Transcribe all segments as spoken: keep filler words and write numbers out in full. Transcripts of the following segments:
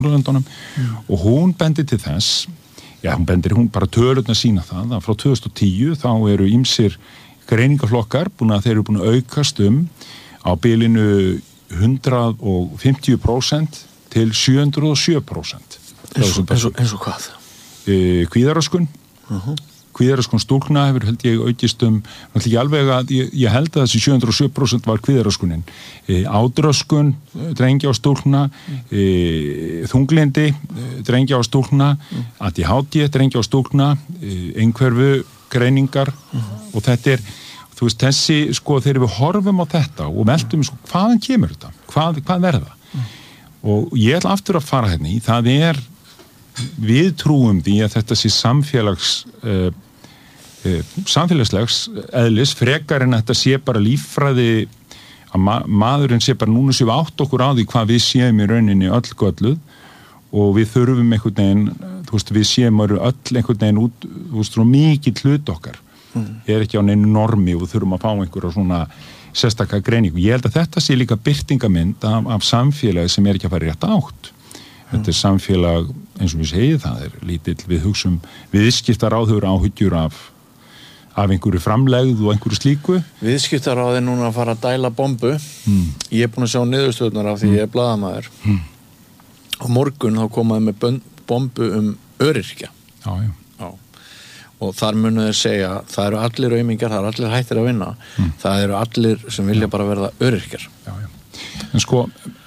Norðurlöndunum mm. og hún bendir til þess, já hún bendir, hún bara tölurnar sína það, að frá tvö þúsund og tíu þá eru ýmsir greiningaflokkar búin að þeir eru búin að aukast um á bilinu hundrað og fimmtíu prósent til sjö hundruð og sjö prósent. Eins og, eins og, eins og hvað? E, kvíðaröskun. Uh-huh. Kvíðaröskun stúlkna hefur held ég aukist um, náttúrulega alveg að ég, ég held að þessi sjö hundruð og sjö prósent var kvíðaröskunin. E, ádröskun, drengja og stúlkna, e, þunglindi, drengja og stúlkna, mm. A D H D, drengja og stúlkna, e, einhverfu greiningar mm. og þetta er, þú veist, þessi, sko, þegar við horfum á þetta og meldum, sko, hvaðan kemur þetta? Hvað, hvað verða? Mm. Og ég ætla aftur að fara hérna í, það er við trúum því að þetta sé samfélags uh, uh, samfélagslegs eðlis frekar en að þetta sé bara líffræði að ma- maðurinn sé bara núna sé við átt okkur á því hvað við séum í rauninni öll gölluð og við þurfum einhvern veginn, þú veist, við séum öll einhvern veginn út, þú veist, og mikið hlut okkar mm. er ekki á neinu normi og við þurfum að fá einhverja svona sérstaka greiningu. Ég held að þetta sé líka birtingamynd af, af samfélagi sem er ekki að fara rétt átt. Þetta er samfélag, eins og við segið, það er lítill við hugsum, viðskiptaráður áhyggjur af, af einhverju framlegð og einhverju slíku. Viðskiptaráð er núna að fara að dæla bombu. Mm. Ég er búin að sjá niðurstöðunar af því mm. ég er blaðamaður. Mm. Og morgun þá komaði með bombu um öryrkja. Já, já. Já. Og þar munu þeir segja, það eru allir aumingjar, það eru allir hættir að vinna. Mm. Það eru allir sem vilja bara verða öryrkjar. Já, já. En sko...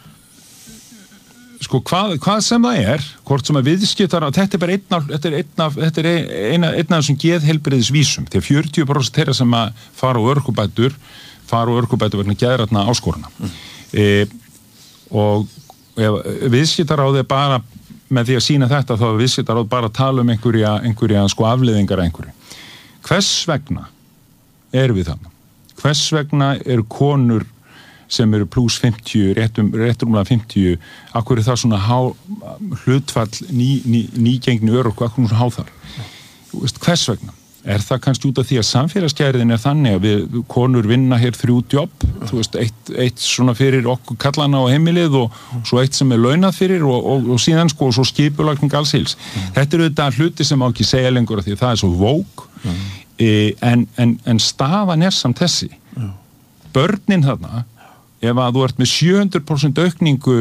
Sko, hvað, hvað sem það er, hvort sem að viðskiptar, þetta er bara einn af, þetta er einn af, þetta er eina, einn af þessum geðheilbrigðisvísum, þegar fjörutíu prósent þeirra sem að fara á örorkubætur, fara á örorkubætur vegna geðrænna áskorana. Mm. E, og viðskiptaráð er bara, með því að sína þetta, þá er viðskiptaráð bara að tala um einhverja, einhverja sko afleiðingar einhverju. Hvers vegna erum við þarna? Hvers vegna eru konur sem eru pluss fimmtíu, réttum, réttumlega fimmtíu, akkur er það svona há, hlutfall ný, ný, nýgengni örorku, akkur er svona há þar. Þú veist, hvers vegna? Er það kannski út af því að samfélagsgæriðin er þannig að við konur vinna hér þrjú jobb, þú veist, eitt, eitt svona fyrir okkur kallana á heimilið og svo eitt sem er launað fyrir og, og, og síðan sko og svo skipulagning alls hils. Mm. Þetta eru þetta hluti sem má ekki segja lengur af því að það er svo vók, mm. e, en, en, en staðan er samt þessi. Mm. Börnin þarna, ef að þú ert með sjö hundruð prósent aukningu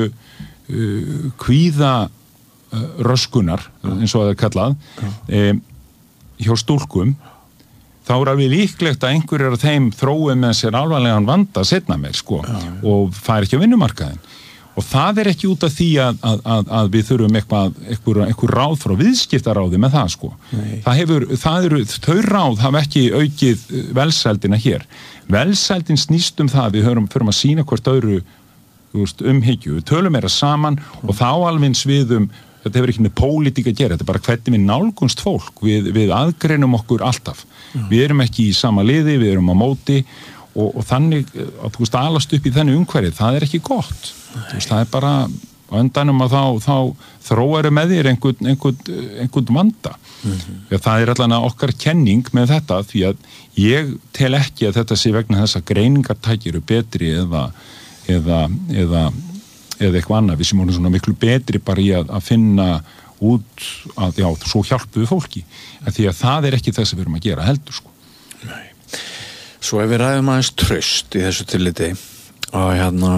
uh, kvíða uh, röskunar, eins og það er kallað, um, hjá stúlkum, þá er alveg líklegt að einhverjir af þeim þrói með sér alvarlegan vanda setna meir, sko, já, já. Og fær ekki á vinnumarkaðin. Og það er ekki út af því að, að, að, að við þurfum eitthvað, eitthvað, eitthvað ráð frá viðskiptaráði með það, sko. Það hefur, það eru, þau ráð hafa ekki aukið velsældina hér. Velsældin snýst um það, við höfum fyrir að sína hvort öðru veist, umhyggju, við tölum meira saman mm. og þá alveg sviðum, þetta hefur ekki með pólitík að gera, þetta er bara hvernig við nálgunst fólk, við, við aðgreinum okkur alltaf, mm. við erum ekki í sama liði, við erum á móti og, og þannig að þú veist alast upp í þenni umhverfið, það er ekki gott, þú veist, það er bara á endanum að þá, þá þróaru með þér einhvern, einhvern, einhvern vanda. Mm-hmm. Það er allan að okkar kenning með þetta því að ég tel ekki að þetta sé vegna þess að greiningartæki eru betri eða, eða, eða, eða eitthvað annað. Við sem vorum svona miklu betri bara í að, að finna út að já, svo hjálpu við fólki. Að því að það er ekki þess að við erum að gera heldur sko. Nei. Svo ef við ræðum aðeins traust í þessu tilliti að hérna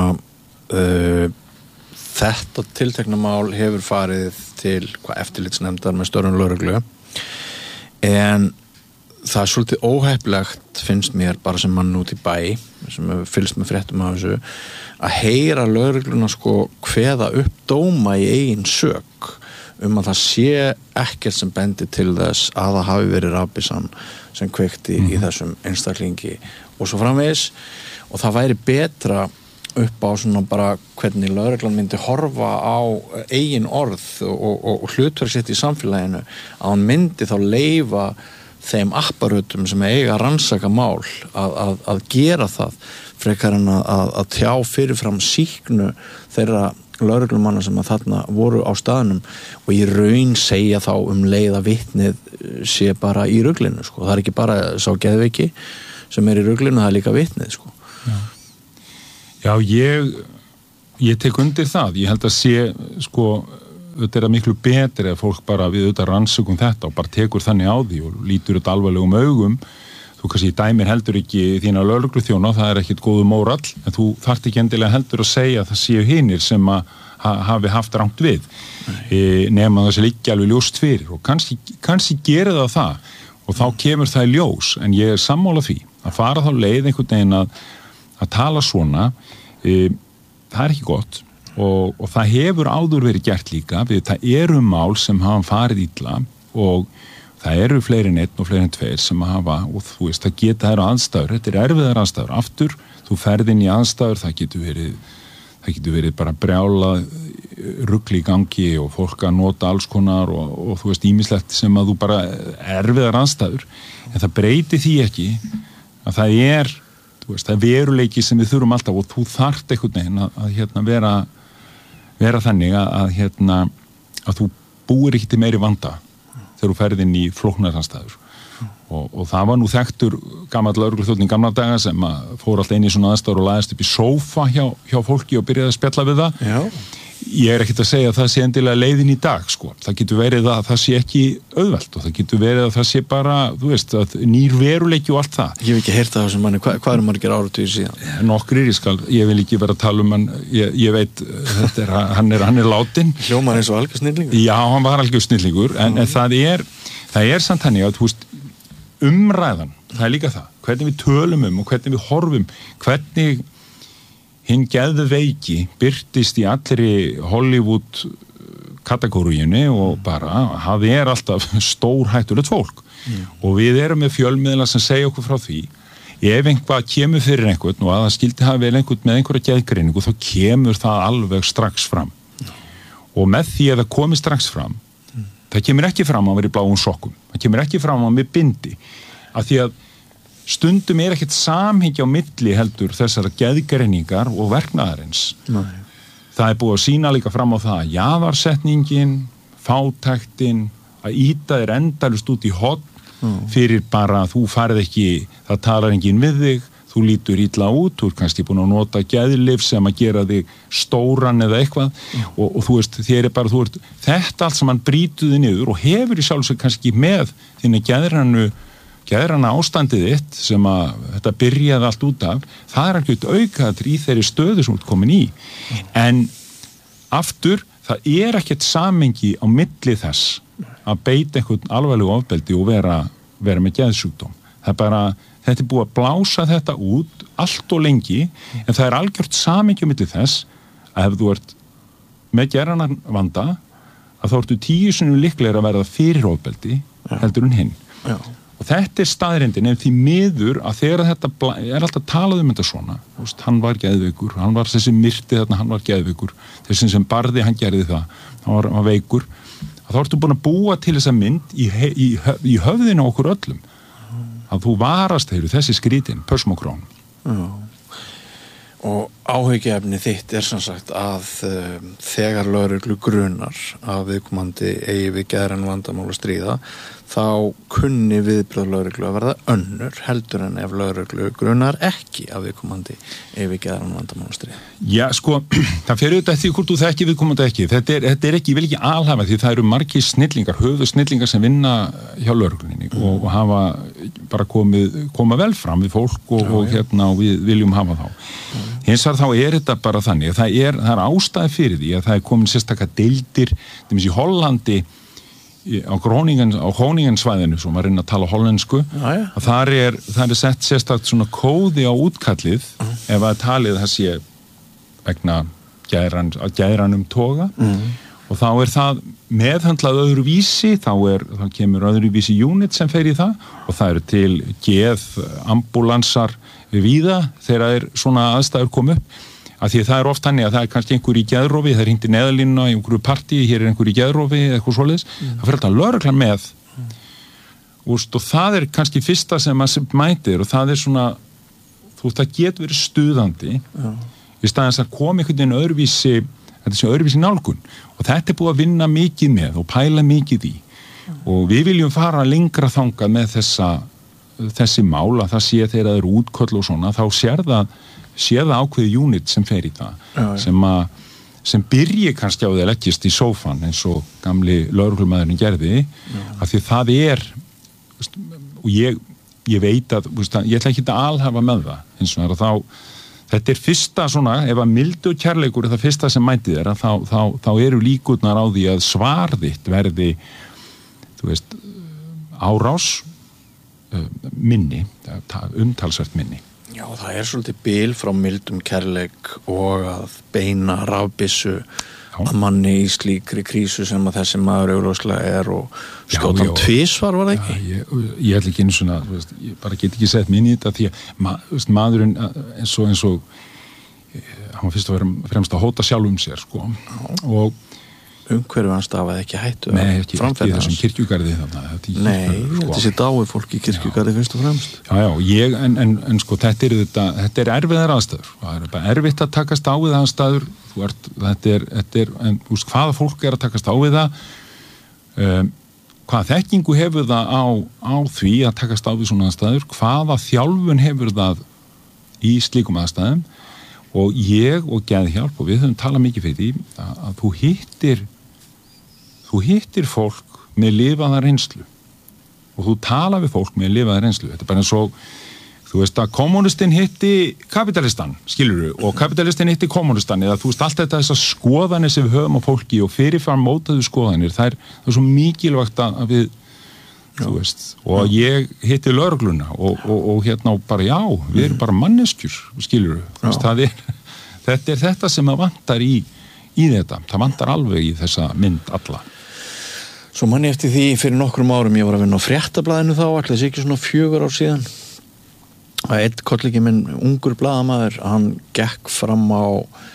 uh, þetta tiltekna mál hefur farið til hvað eftirlitsnefndar með störfum lögreglu en það er svolítið óheppilegt finnst mér bara sem mann út í bæ sem hefur fylgst með fréttum af þessu að heyra lögregluna sko kveða upp dóma í eigin sök um að það sé ekkert sem bendir til þess að það hafi verið rafbyssan sem kveikti mm. í þessum einstaklingi og svo framvegis og það væri betra upp á svona bara hvernig lögreglan myndi horfa á eigin orð og, og, og hlutverk sitt í samfélaginu að hann myndi þá leyfa þeim apparutum sem eiga að rannsaka mál að, að, að gera það frekar en að, að tjá fyrirfram sýknu þeirra lögreglumanna sem að þarna voru á staðnum og í raun segja þá um leið að vitnið sé bara í ruglinu sko. Það er ekki bara sá geðveiki sem er í ruglinu, það er líka vitnið sko. Já. Já, ég, ég tek undir það. Ég held að sé, sko, þetta er að miklu betri að fólk bara við auðvitað rannsökum þetta og bara tekur þannig á því og lítur þetta alvarlegum augum. Þú kannski dæmir heldur ekki þína lögregluþjóna, það er ekkit góðu mórall, en þú þarft ekki endilega heldur að segja að það séu hinir sem að ha, hafi haft rangt við, e, nema það sé ekki alveg ljóst fyrir og kannski, kannski gerir það það og þá kemur það í ljós, en ég er sammála því að fara þá leið einhvern veginn að, að tala svona, e, það er ekki gott og, og það hefur áður verið gert líka, við það eru mál sem hafa farið illa og það eru fleiri en einn og fleiri en tveir sem að hafa, og þú veist, það geta þær aðstæður, þetta er erfiðar aðstæður, aftur, þú ferð inn í aðstæður, það getur verið, það getur verið bara brjála rugl í gangi og fólk að nota alls konar og, og þú veist, ýmislegt sem að þú bara erfiðar aðstæður, en það breyti því ekki að það er, þú veist, það er veruleiki sem við þurfum alltaf og þú þarft einhvern veginn að, að hérna vera, vera þannig að, að hérna, að þú búir ekki til meiri vanda þegar þú ferð inn í flóknarstæður og, og það var nú þekktur gamall lögregluþjónn í gamla daga sem að fór alltaf inn í svona aðstæður og lagðist upp í sófa hjá, hjá fólki og byrjaði að spjalla við það. Já. Ég er ekkert að segja að það sé endilega leiðin í dag, sko. Það getur verið að það sé ekki auðvelt og það getur verið að það sé bara, þú veist, að nýr veruleiki og allt það. Ég hef ekki heyrt það á þessum manni, Hva, hvað er margir áratugir síðan? Nokkrir, ég skal, ég vil ekki vera að tala um hann, ég, ég veit, þetta er, hann er, hann er látin. Hljómar eins og algjör snillingur? Já, hann var algjör snillingur, en, en það er, það er samt hannig að, þú veist, umræðan, það er líka það, hvernig við tölum um og hvernig við horfum, hvernig hinn geðveiki birtist í allri Hollywood kategóriunni og bara, það er alltaf stórhættulegt fólk mm. og við erum með fjölmiðla sem segja okkur frá því ef einhvað kemur fyrir einhvern og að það skildi hafa vel einhvern með einhverja geðgreiningu þá kemur það alveg strax fram mm. og með því að það komi strax fram mm. það kemur ekki fram að vera í bláum sokkum það kemur ekki fram að með bindi af því að stundum er ekkert samhengi á milli heldur þessara geðgreiningar og verknaðarins. Nei. Það er búið að sýna líka fram á það að jaðarsetningin, fátæktin, að ýta þér endalust út í horn mm. fyrir bara að þú farið ekki, það talar enginn við þig, þú lítur illa út, þú er kannski búin að nota geðlyf sem að gera þig stóran eða eitthvað mm. og, og þú veist, þér er bara, þú veist, þetta allt sem hann brýtuði niður og hefur í sjálfsög kannski með þínu geðrannu geðrana ástandið þitt sem að þetta byrjaði allt út af, það er alveg aukaður í þeirri stöðu sem þú ert komin í. En aftur, það er ekkert samengi á milli þess að beita einhvern alvarlegu ofbeldi og vera, vera með geðsjúkdóm. Það er bara, þetta er búið að blása þetta út allt og lengi, en það er algjört samengi á milli þess að ef þú ert með geðrana vanda, að þá ertu tíu sinnum líklegir að verða fyrir ofbeldi heldur en hinn. Já. Og þetta er staðrindin, en því miður að þegar þetta er alltaf talað um þetta svona, veist, hann var geðveikur, hann var þessi myrti þarna, hann var geðveikur, þessi sem barði, hann gerði það, hann var, hann var veikur, að þá ertu búin að búa til þessa mynd í, í, í höfðinu á okkur öllum, að þú varast þeirru þessi skrítin, pösmokrón. Já. Og áhyggjuefni þitt er sem sagt að um, þegar lögreglu grunar að viðkomandi eigi við geðræn vandamál að stríða þá kunni viðbröð lögreglu að verða önnur heldur en ef lögreglu grunar ekki að viðkomandi eigi við geðræn vandamál að stríða. Já, sko, það fer auðvitað því hvort þú þekki viðkomandi ekki. Þetta er, þetta er ekki, ég vil ekki alhafa því það eru margir snillingar, höfu snillingar sem vinna hjá lögreglunni mm. og, og hafa bara komið, koma vel fram við fólk og, já, og hérna og við viljum hafa þá. Mm. Hins vegar þá er þetta bara þannig að það er, það er ástæði fyrir því að það er komin sérstaklega deildir, til dæmis í Hollandi á Groningen-svæðinu sem var inn að tala hollensku ah, ja. að þar er, þar er sett sérstakt svona kóði á útkallið uh. ef að talið það sé vegna gæðran, gæðranum toga uh. og þá er það meðhandlað öðru vísi, þá, er, þá kemur öðru vísi unit sem fer í það og það eru til geð ambulansar víða þegar er svona aðstæður kom upp að því að það er oft hannig að það er kannski einhver í geðrofi, það er hringt í neðalínuna í einhverju partí, hér er einhver í geðrofi eða eitthvað svoleiðis, mm. það fyrir alltaf lögreglan með mm. Úst, og það er kannski fyrsta sem maður mætir og það er svona, þú veist, það getur verið stuðandi mm. í staðins að koma einhvern veginn öðruvísi, þetta sé öðruvísi nálgun og þetta er búið að vinna mikið með og pæla mikið í mm. og við viljum fara lengra þangað með þessa, þessi mál að það sé þegar það eru útköll og svona, þá sér það séð ákveði unit sem fer í það já, já. sem að sem byrji kannski á því að leggjast í sófan eins og gamli lögreglumæðurinn gerði af því það er veist, og ég, ég veit að veist, ég ætla ekki að alhafa með það eins og þá, þetta er fyrsta svona, ef að mildi og kærleikur er það fyrsta sem mæti þér þá, þá, þá eru líkurnar á því að svar þitt verði þú veist árás minni, umtalsvert minni. Já, það er svolítið bil frá mildum kærleik og að beina rafbyssu að manni í slíkri krísu sem að þessi maður augljóslega er og skjóta hann tvisvar, var það ekki? Já, ég, ég ætla ekki einu svona, veist, ég bara get ekki sett minni í þetta því að ma, veist, maðurinn eins og, eins og hann var fyrst að vera fremst að hóta sjálfum sér, sko, og umhverfið hans stafaði ekki hættu Nei, ekki, ekki þessum kirkjugarði þarna Nei, þetta sé dáið fólk í kirkjugarði fyrst og fremst Já, já, ég, en, en, en sko þetta er þetta, þetta er erfiðar aðstæður það er bara erfitt að takast á við aðstæður þú ert, þetta er, þetta er en þú veist hvaða fólk er að takast á við það um, hvaða þekkingu hefur það á, á því að takast á við svona aðstæður hvaða þjálfun hefur það í slíkum aðstæðum og ég og Geðhjálp og við höfum talað mikið fyrir því að, að þú hittir þú hittir fólk með lifaða reynslu og þú tala við fólk með lifaða reynslu þetta er bara eins og þú veist að kommunistinn hitti kapitalistan skilurðu og kapitalistin hitti kommunistan eða þú veist allt þetta þessar skoðanir sem við höfum á fólki og fyrirfram mótaðu skoðanir það er, það er svo mikilvægt að við já. Þú veist og já. Ég hitti lögregluna og, og, og hérna bara já við erum bara manneskjur skilurðu veist, það er, þetta er þetta sem að vantar í, í þetta það vantar alveg í þessa mynd alla Svo manni eftir því fyrir nokkrum árum ég var að vinna á Fréttablaðinu þá, ætli þessi ekki svona fjögur ár síðan að einn kollegi minn, ungur blaðamaður, hann gekk fram á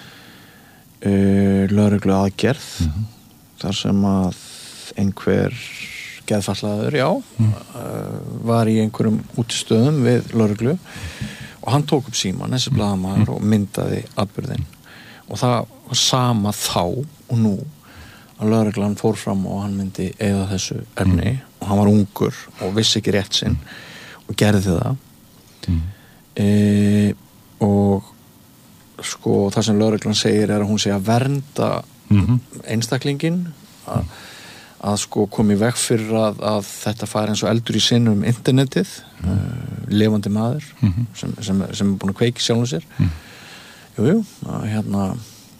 uh, lögreglu aðgerð mm-hmm. þar sem að einhver geðfallaður, já, mm. uh, var í einhverjum útistöðum við lögreglu og hann tók upp símann, þessi blaðamaður mm. og myndaði atburðinn og það var sama þá og nú að lögreglan fór fram og hann myndi eyða þessu efni mm. og hann var ungur og vissi ekki rétt sinn og gerði það mm. e, og sko það sem lögreglan segir er að hún sé að vernda mm-hmm. einstaklingin að, að sko komi veg fyrir að, að þetta fari eins og eldur í sinn um internetið mm. uh, lifandi maður mm-hmm. sem, sem, sem er búin að kveiki sjálfum sér mm. jú, jú, að, hérna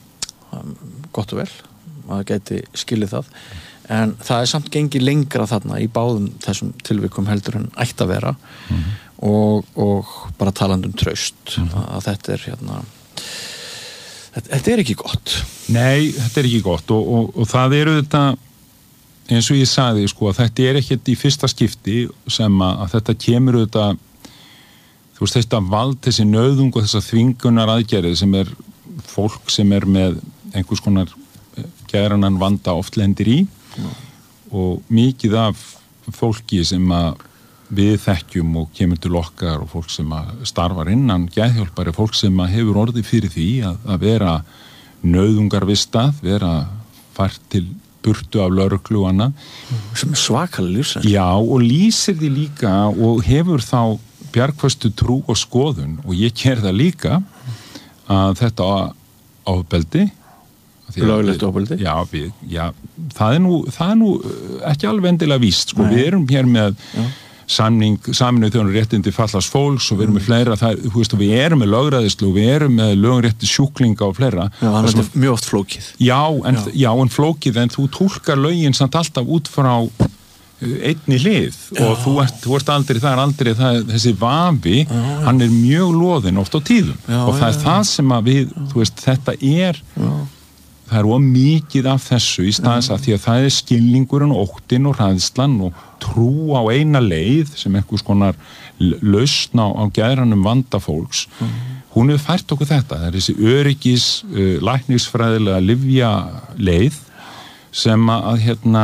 gott og vel maður gæti skilið það en það er samt gengið lengra þarna í báðum þessum tilvikum heldur en ætti að vera mm-hmm. og, og bara talandi um traust mm-hmm. að þetta er hérna þetta, þetta er ekki gott Nei, þetta er ekki gott og, og, og það eru þetta eins og ég sagði sko að þetta er ekkert í fyrsta skipti sem að, að þetta kemur þetta þú veist þetta vald þessi nauðung og þessa þvingunar aðgerið sem er fólk sem er með einhvers konar geðrænan vanda oft lendir í Já. Og mikið af fólki sem að við þekkjum og kemur til okkar og fólk sem að starfar innan geðhjálpar er fólk sem að hefur orðið fyrir því að, að vera nauðungarvistað, vera fært til burtu af lögreglu og annað. Sem er svakalega lífsætt. Já, og lýsir því líka og hefur þá bjargföstu trú og skoðun og ég ker það líka að þetta ofbeldi löglegt ofbeldi? Já, við, já það, er nú, það er nú ekki alveg endilega víst sko. Við erum hér með já. samning, Sameinuðu þjóðanna réttindi fallaðs fólks og við erum með fleira, það, þú veist, við erum með lögræðislu og við erum með lögrétti sjúklinga og fleira. Já, þannig að þetta er mjög oft flókið. Já, en, já. já, en flókið, en þú túlkar lögin samt alltaf út frá einni hlið já. Og þú ert, þú ert aldrei, það er aldrei, það er, þessi vafi, já, já. Hann er mjög loðinn oft á tíðum já, og það já, er já. Það sem að við, þú veist, þetta er já. Það er of mikið af þessu í staðins að því að það er skilningurinn, óttinn og hræðslan og trú á eina leið sem einhvers konar lausn á, á geðrænum vanda fólks. Mm. Hún hefur fært okkur þetta. Það er þessi öryggis, uh, læknisfræðilega lyfja leið sem að, að hérna,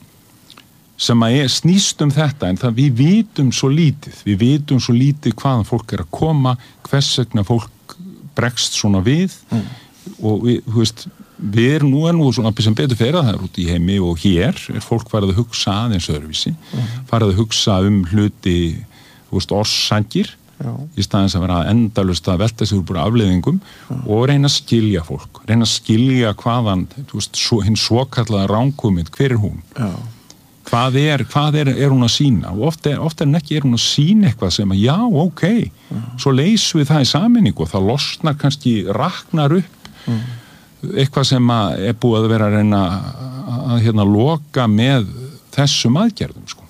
sem að er, snýst um þetta en það við vitum svo lítið. Við vitum svo lítið hvaðan fólk er að koma, hvers vegna fólk bregst svona við mm. og við, þú veist, við erum nú en nú svona sem betur fyrir það er út í heimi og hér er fólk farið að hugsa aðeins öðruvísi, mm. farið að hugsa um hluti, þú veist, orsakir Já. Í staðins að vera endalaust að velta sig úr bara afleiðingum Já. Og reyna að skilja fólk, reyna að skilja hvaðan, þú veist, svo, hinn svokallaða rangkomið, hver er hún? Já. Hvað er, hvað er, er hún að sína? Og oft er, oft er hún ekki, er hún að sína eitthvað sem að já, ok, Já. Svo leysum við það í sameiningu og það losnar kannski, raknar upp Já. Eitthvað sem að er búið að vera að reyna að, að hérna loka með þessum aðgerðum, sko.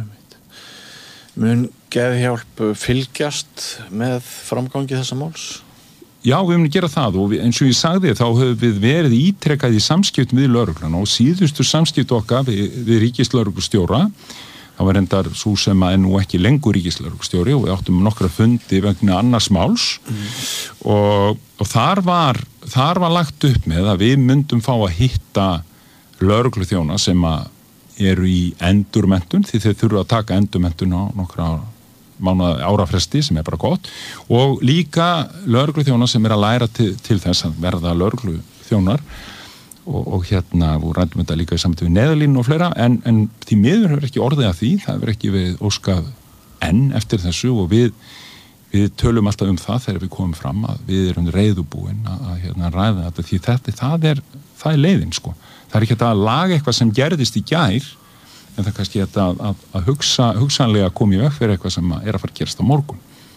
Mun Geðhjálp fylgjast með framgangi þessa máls? Já, við höfum að gera það og við, eins og ég sagði þá höfum við verið ítrekkað í samskiptum við lögregluna og síðustu samskipt okkar við, við ríkislögreglustjóra, það var reyndar svo sem að er nú ekki lengur ríkislögreglustjóri og við áttum nokkra fundi vegna annars máls mm. og, og þar var, þar var lagt upp með að við myndum fá að hitta lögregluþjóna sem að eru í endurmenntun því þeir þurfa að taka endurmenntun á nokkra mánuða árafresti sem er bara gott og líka lögregluþjónar sem er að læra til, til þess að verða lögregluþjónar og, og hérna og rændum þetta líka í samtöfu neðalínu og fleira en, en því miður hefur ekki orðið að því það hefur ekki við óskað enn eftir þessu og við, við tölum alltaf um það þegar við komum fram að við erum reiðubúin að, að hérna, ræða þetta því þetta það er, það er leiðin sko. Það er ekki að laga eitthvað sem gerðist í gær en það er kannski að, að, að hugsa, hugsanlega koma í veg fyrir eitthvað sem er að fara að gerast á morgun.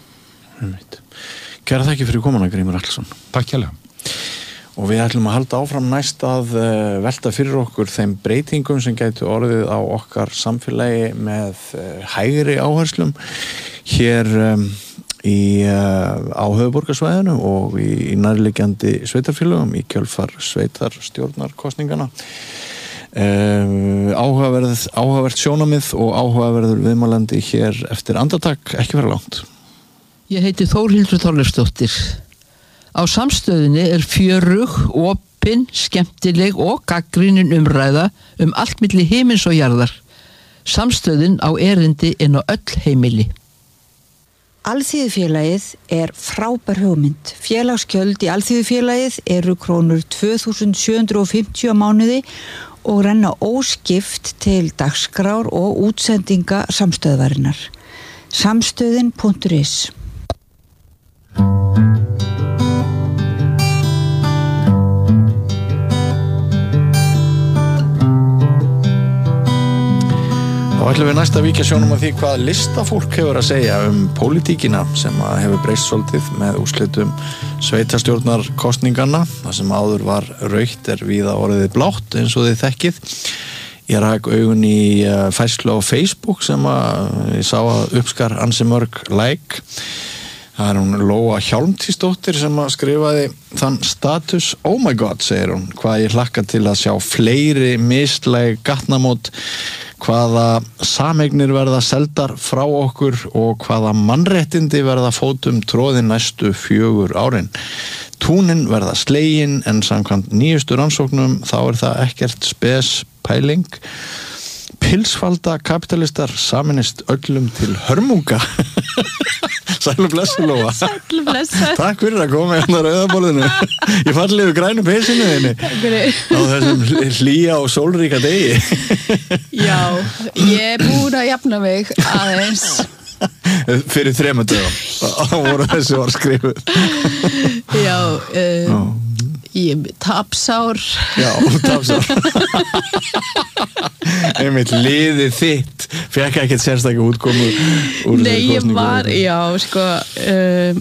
Kæra þakki fyrir komuna, Grímur Atlason. Takk hérlega. Og við ætlum að halda áfram næst að uh, velta fyrir okkur þeim breytingum sem gætu orðið á okkar samfélagi með uh, hægri áherslum hér um, í, uh, á höfuðborgarsvæðinu og í, í nærliggjandi sveitarfélögum í kjölfar sveitarstjórnarkosningana. Uh, áhugaverð, áhugavert sjónamið og áhugaverður viðmælandi hér eftir andartak, ekki vera langt. Ég heiti Þórhildur Þorleifsdóttir. Á samstöðinni er fjörug, opin, skemmtileg og gagnrýnin umræða um allt milli himins og jarðar. Samstöðin á erindi inn á öll heimili. Alþýðufélagið er frábær hugmynd. Félagsgjöld í Alþýðufélagið eru krónur tvö þúsund sjö hundruð fimmtíu á mánuði og renna óskipt til dagskrár og útsendinga samstöðvarinnar. Samstöðin punktur is Þá ætlum við næst að víkja sjónum að því hvað listafólk hefur að segja um pólitíkina sem að hefur breyst svolítið með úrslitum sveitarstjórnarkosninganna. Það sem áður var rautt er víða orðið blátt eins og þið þekkið. Ég rak augun í færslu á Facebook sem að ég sá að uppskar ansi mörg like. Það er hún Lóa Hjálmtísdóttir sem að skrifaði þann status. Oh my god, segir hún, hvað ég hlakka til að sjá fleiri mislæg gatnamót, hvaða sameignir verða seldar frá okkur og hvaða mannréttindi verða fótum tróðin næstu fjögur árin. Túnin verða slegin en samkvæmt nýjustu rannsóknum þá er það ekkert spes pæling. Pilsfalda kapitalistar saminist öllum til hörmunga. Sælu blessu, Lóa. Sælu blessu. Takk fyrir að koma hérna á rauðaborðinu. Ég falli yfir grænu peysinu þinni. Takk fyrir. Á þessum hlýja og sólríka degi. Já, ég er búin að jafna mig aðeins. Fyrir þremur dögum. Þá voru þessi orð skrifuð. Já, um, ég tapsár. Já, tapsár. Einmitt liðið þitt fekk ekkert sérstaklega útkomu úr Nei, ég var, já, sko um,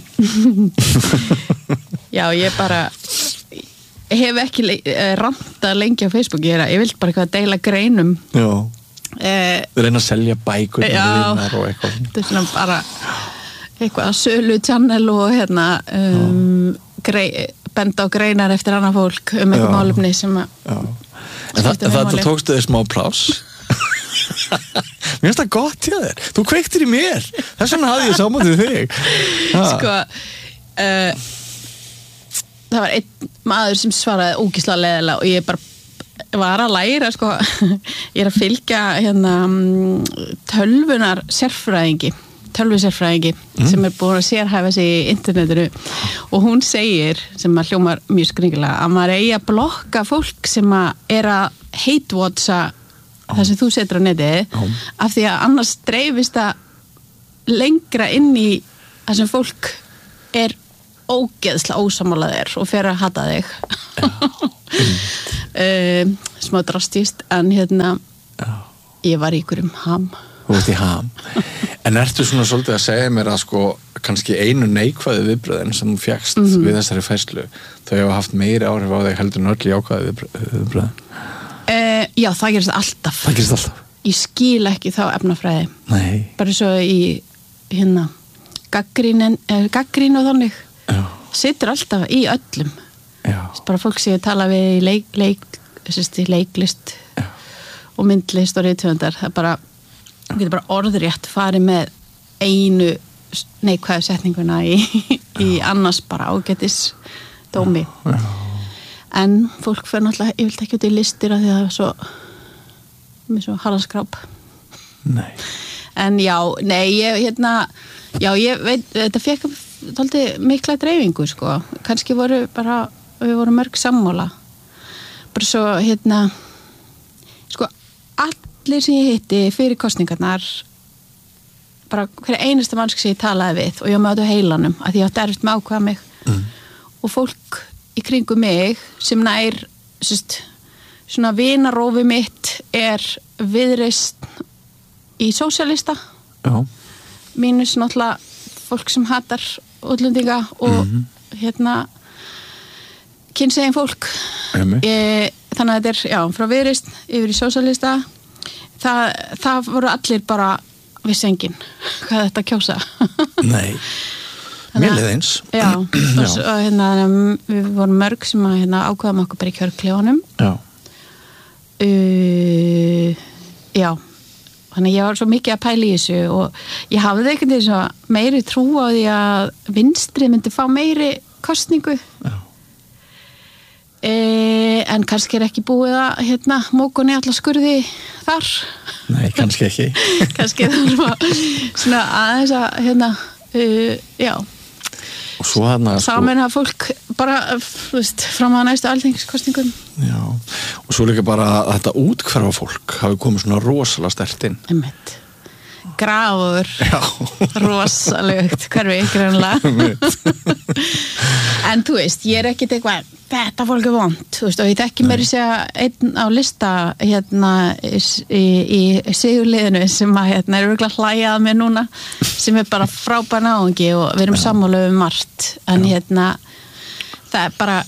já, ég bara hef ekki le rantað lengi á Facebook, ég, er, ég vil bara eitthvað að deila greinum. Já, eh, reyna að selja bækur já, og eitthvað. Þetta er svona bara eitthvað að sölu channel og hérna um, grei, benda á greinar eftir annað fólk um eitthvað málefni sem að En þa þetta tókstu þér smá pláss. Mér finnst það gott hjá þér. Þú kveiktir í mér. Þess vegna hafði ég sámátið þig. Ha. Sko, uh, það var einn maður sem svaraði ógeðslega leiðilega og ég bara var að læra, sko. Ég er að fylgja hérna tölvunar sérfræðingi. tölvusérfræðingi mm. sem er búin að sérhæfa sig í internetinu og hún segir, sem að hljómar mjög skringilega, að maður eigi að blokka fólk sem að er að hate-watcha oh. það sem þú setur á netið oh. af því að annars dreifist það lengra inn í þar sem fólk er ógeðslega ósamálað þér og fer að hata þig um, smá drastíst en hérna Já. Ég var í ykkur um ham Þú ert í ham En ertu svona svolítið að segja mér að sko kannski einu neikvæðu viðbröðin sem þú fékkst mm-hmm. við þessari færslu þau hafa haft meiri áhrif á þig heldur en öll jákvæðu viðbröðin uh, Já, það gerist alltaf Það gerist alltaf Ég skil ekki þá efnafræði Nei bara svo í hérna gaggrínin, eh, gaggrín og þannig Já. Situr alltaf í öllum Já. bara fólk sem ég tala við í leik, leik, sérst, leiklist Já. og myndlist og rithöfundar það bara, þú getur bara orðrétt farið með einu neikvæðu setninguna í, í annars bara ágætis dómi Já. En fólk fer náttúrulega ég vil ekki út í listir af því að það er svo með svo harðaskráp Nei En já, nei, ég, hérna, já, ég veit, þetta fekk tóldi mikla dreifingu, sko. Kannski voru bara, við vorum mörg sammála. Bara svo, hérna, sko, allir sem ég hitti fyrir kosningarnar, bara hver einasta mannsk sem ég talaði við og ég með áttu heilanum, að ég átti erfitt með ákvaða mig. Mm. Og fólk í kringum mig sem nær, sérst, svona vinarófi mitt er viðreist í sósíalista Já. Mínus náttúrulega fólk sem hatar útlendinga og mm-hmm. hérna kynsegin fólk ég, þannig að þetta er, já, frá viðreist yfir í sósíalista það, það voru allir bara vissi enginn hvað þetta kjósa Nei, mér leið eins Já, og svo, hérna, við vorum mörg sem að hérna, ákveðum okkur bara í kjörklefanum Já uh, Já Þannig ég var svo mikið að pæla í þessu og ég hafði ekkert eins og meiri trú á því að vinstri myndi fá meiri kostningu. Já. E, en kannski er ekki búið að hérna, mókunni alla skurði þar. Nei, kannski ekki. kannski það var svona aðeins að hérna, uh, já. Og svo þarna saman að fólk bara, þú veist, fram að næstu alþingiskostningum. Já, og svo líka bara að þetta útkvarfa fólk hafi komið svona rosalega sterkt inn. Einmitt. Grafur. Já. Rosalegt, hverfi, greinlega. En þú veist, ég er ekkit eitthvað, þetta fólk er vont, þú veist, og ég þekki mér að segja einn á lista hérna í, í, í sigurliðinu sem að hérna er örgulega hlæjað mér núna, sem er bara frábær náungi og við erum sammála um margt, en Já. Hérna það er bara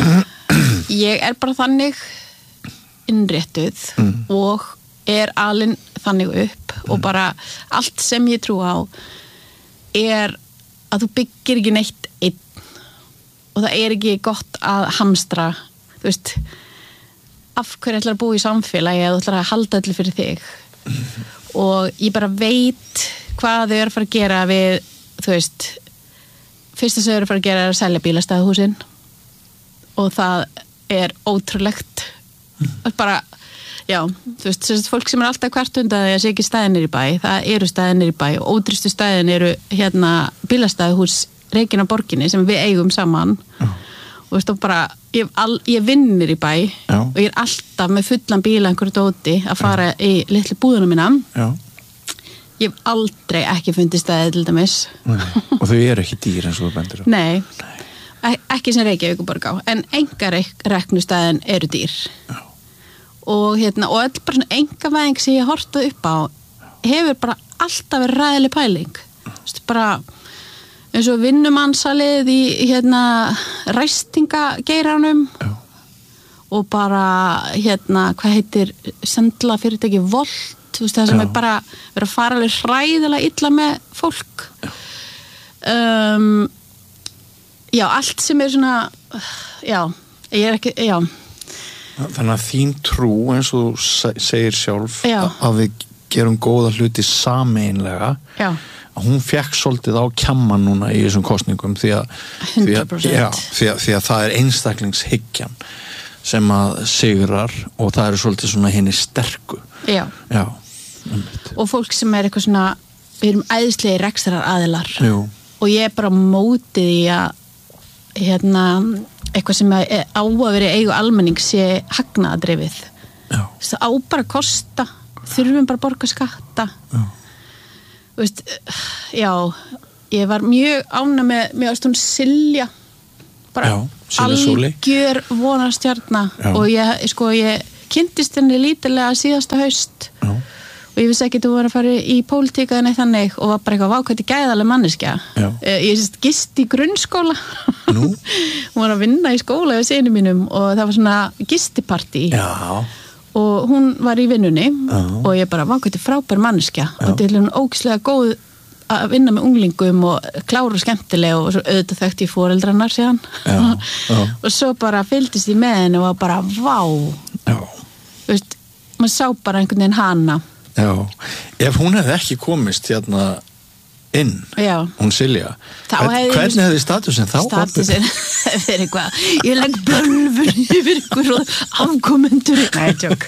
ég er bara þannig innréttuð mm. og er alin þannig upp mm. og bara allt sem ég trú á er að þú byggir ekki neitt einn og það er ekki gott að hamstra, þú veist af hverju ætlar að búa í samfélagi að þú ætlar að halda allir fyrir þig mm. og ég bara veit hvað þau eru að fara að gera við, þú veist fyrsta sem þau eru að fara að gera er að selja bílastæðahúsin og það er ótrúlegt mm. bara, já, þú veist, þess að fólk sem er alltaf hvert undan því að sé ekki stæðinir í bæ, það eru stæðinir í bæ og ódrýstu stæðin eru hérna bílastæðahús Reykjana borginni sem við eigum saman Já. Og veist þú bara, ég, all, ég vinnir í bæ Já. Og ég er alltaf með fullan bíla einhverju dóti að fara Já. Í litlu búðuna mína Já. Ég hef aldrei ekki fundið stæði til dæmis Nei. Og þau eru ekki dýr eins og þú bendir Nei, Nei. Ekki sem Reykjavíkuborg á en engar reknustæðin eru dýr Já. Og hérna, og öll bara svona engavæðing sem ég horfði upp á hefur bara alltaf verið ræðileg pæling Þú veist, bara eins og vinnumansalið í hérna ræstingageiranum Já. Og bara hérna, hvað heitir sendla fyrirtæki Volt, þú veist það sem Já. Er bara verið að fara alveg hræðilega illa með fólk Já. Um, já, allt sem er svona já, ég er ekki já. Þannig að þín trú eins og þú segir sjálf Já. Að við gerum góða hluti sameinlega Já að hún fekk svolítið á kjamman núna í þessum kosningum því að, því að, já, því að, því að það er einstaklingshyggjan sem að sigrar og það eru svolítið svona henni sterku Já, já og fólk sem er eitthvað svona við erum æðislega rekstrar aðilar Jú. Og ég er bara mótið í að hérna, eitthvað sem er á að vera eigu almenning sé hagnaðadrifið það á bara að kosta þurfum bara að borga skatta Já Þú veist, já, ég var mjög ánægð með með að stund Silja bara Já, Silja Sóli. algjör vonarstjarna og ég, sko, ég kynntist henni lítilega síðasta haust Já. og ég vissi ekki að þú var að fara í pólitíka en eitt þannig og var bara eitthvað vákvæði gæðaleg manneskja. Ég sést gist í grunnskóla Nú? Hún var að vinna í skóla við sinni mínum og það var svona gistipartí Já. og hún var í vinnunni Já. og ég bara vákvæði frábær manneskja Já. og þetta er hún ógislega góð að vinna með unglingum og klára skemmtilega og svo auðvitað þekkti ég foreldrarnar síðan Já. Já. og svo bara fylgdist ég með henni og var bara vá Já. Þú veist, maður sá bara einhvern veginn hana Já, ef hún hefði ekki komist hérna inn, Já. hún Silja, Þá hvern, hefði- hvernig hefði statusinn þá? statusinn fyrir eitthvað ég legg bölfur yfir ykkur og afkomendur nei, tjók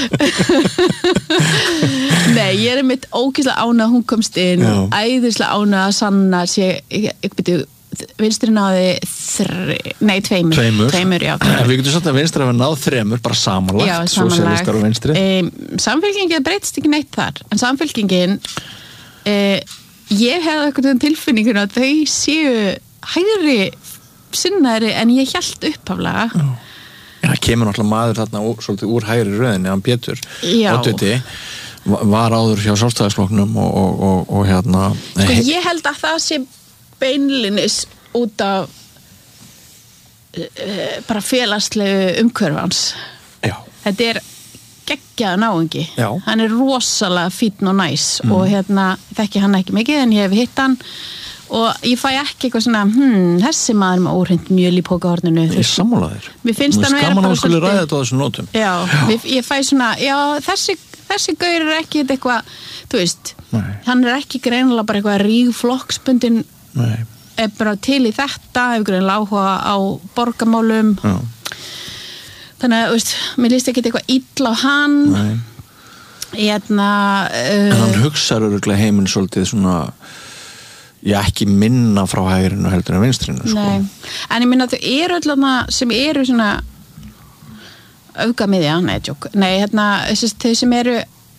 nei, ég er mitt ógeðslega ánægð að hún komst inn Já. æðislega ánægð að sanna sé, ég, ég byrju vinstri náði þri, nei, tveimur Tveimur. tveimur já, En við getum sagt að vinstri hafa náð þremur, bara samanlagt, Já, sósíalistar og vinstri. um, samfélkingin breytist ekki neitt þar en samfélkingin uh, ég hefði eitthvað tilfinningun að þau séu hægri sinnaðri en ég hélt upphaflega Já, það kemur náttúrulega maður þarna úr, svolítið úr hægri röðinni, hann Pétur Já. Oddviti, va- var áður hjá Sjálfstæðisflokknum og, og, og, og hérna sko, ég held að það sé beinlinis út af uh, bara félagslegu umhverfans Já. þetta er geggjaður náungi Já. hann er rosalega fínn og næs og hérna þekki hann ekki mikið en ég hef hitt hann og ég fæ ekki eitthvað svona hm, þessi maður með óhreint mjöl í pókahorninu Ég sammála þér. Mér finnst Mér hann vera gaman bara að skuli svolítið- ræða þetta á þessum nótum. já, við, ég fæ svona já, þessi, þessi gaur er ekki eitthvað þú veist, Nei. hann er ekki greinilega bara eitthvað ríg flokksbundin Nei. er bara til í þetta hefur greinilega áhuga á borgamálum Já. þannig að, þú veist, mér líst ekki eitthvað illa á hann Nei. hérna En hann uh, hugsar öruglega heiminn svolítið svona, já, ekki minna frá hægrinu heldur en vinstrinu, sko. nei, en ég minna að þau eru öllana sem eru svona öfgamiðja, nei, tjók nei, hérna, þess, þau sem eru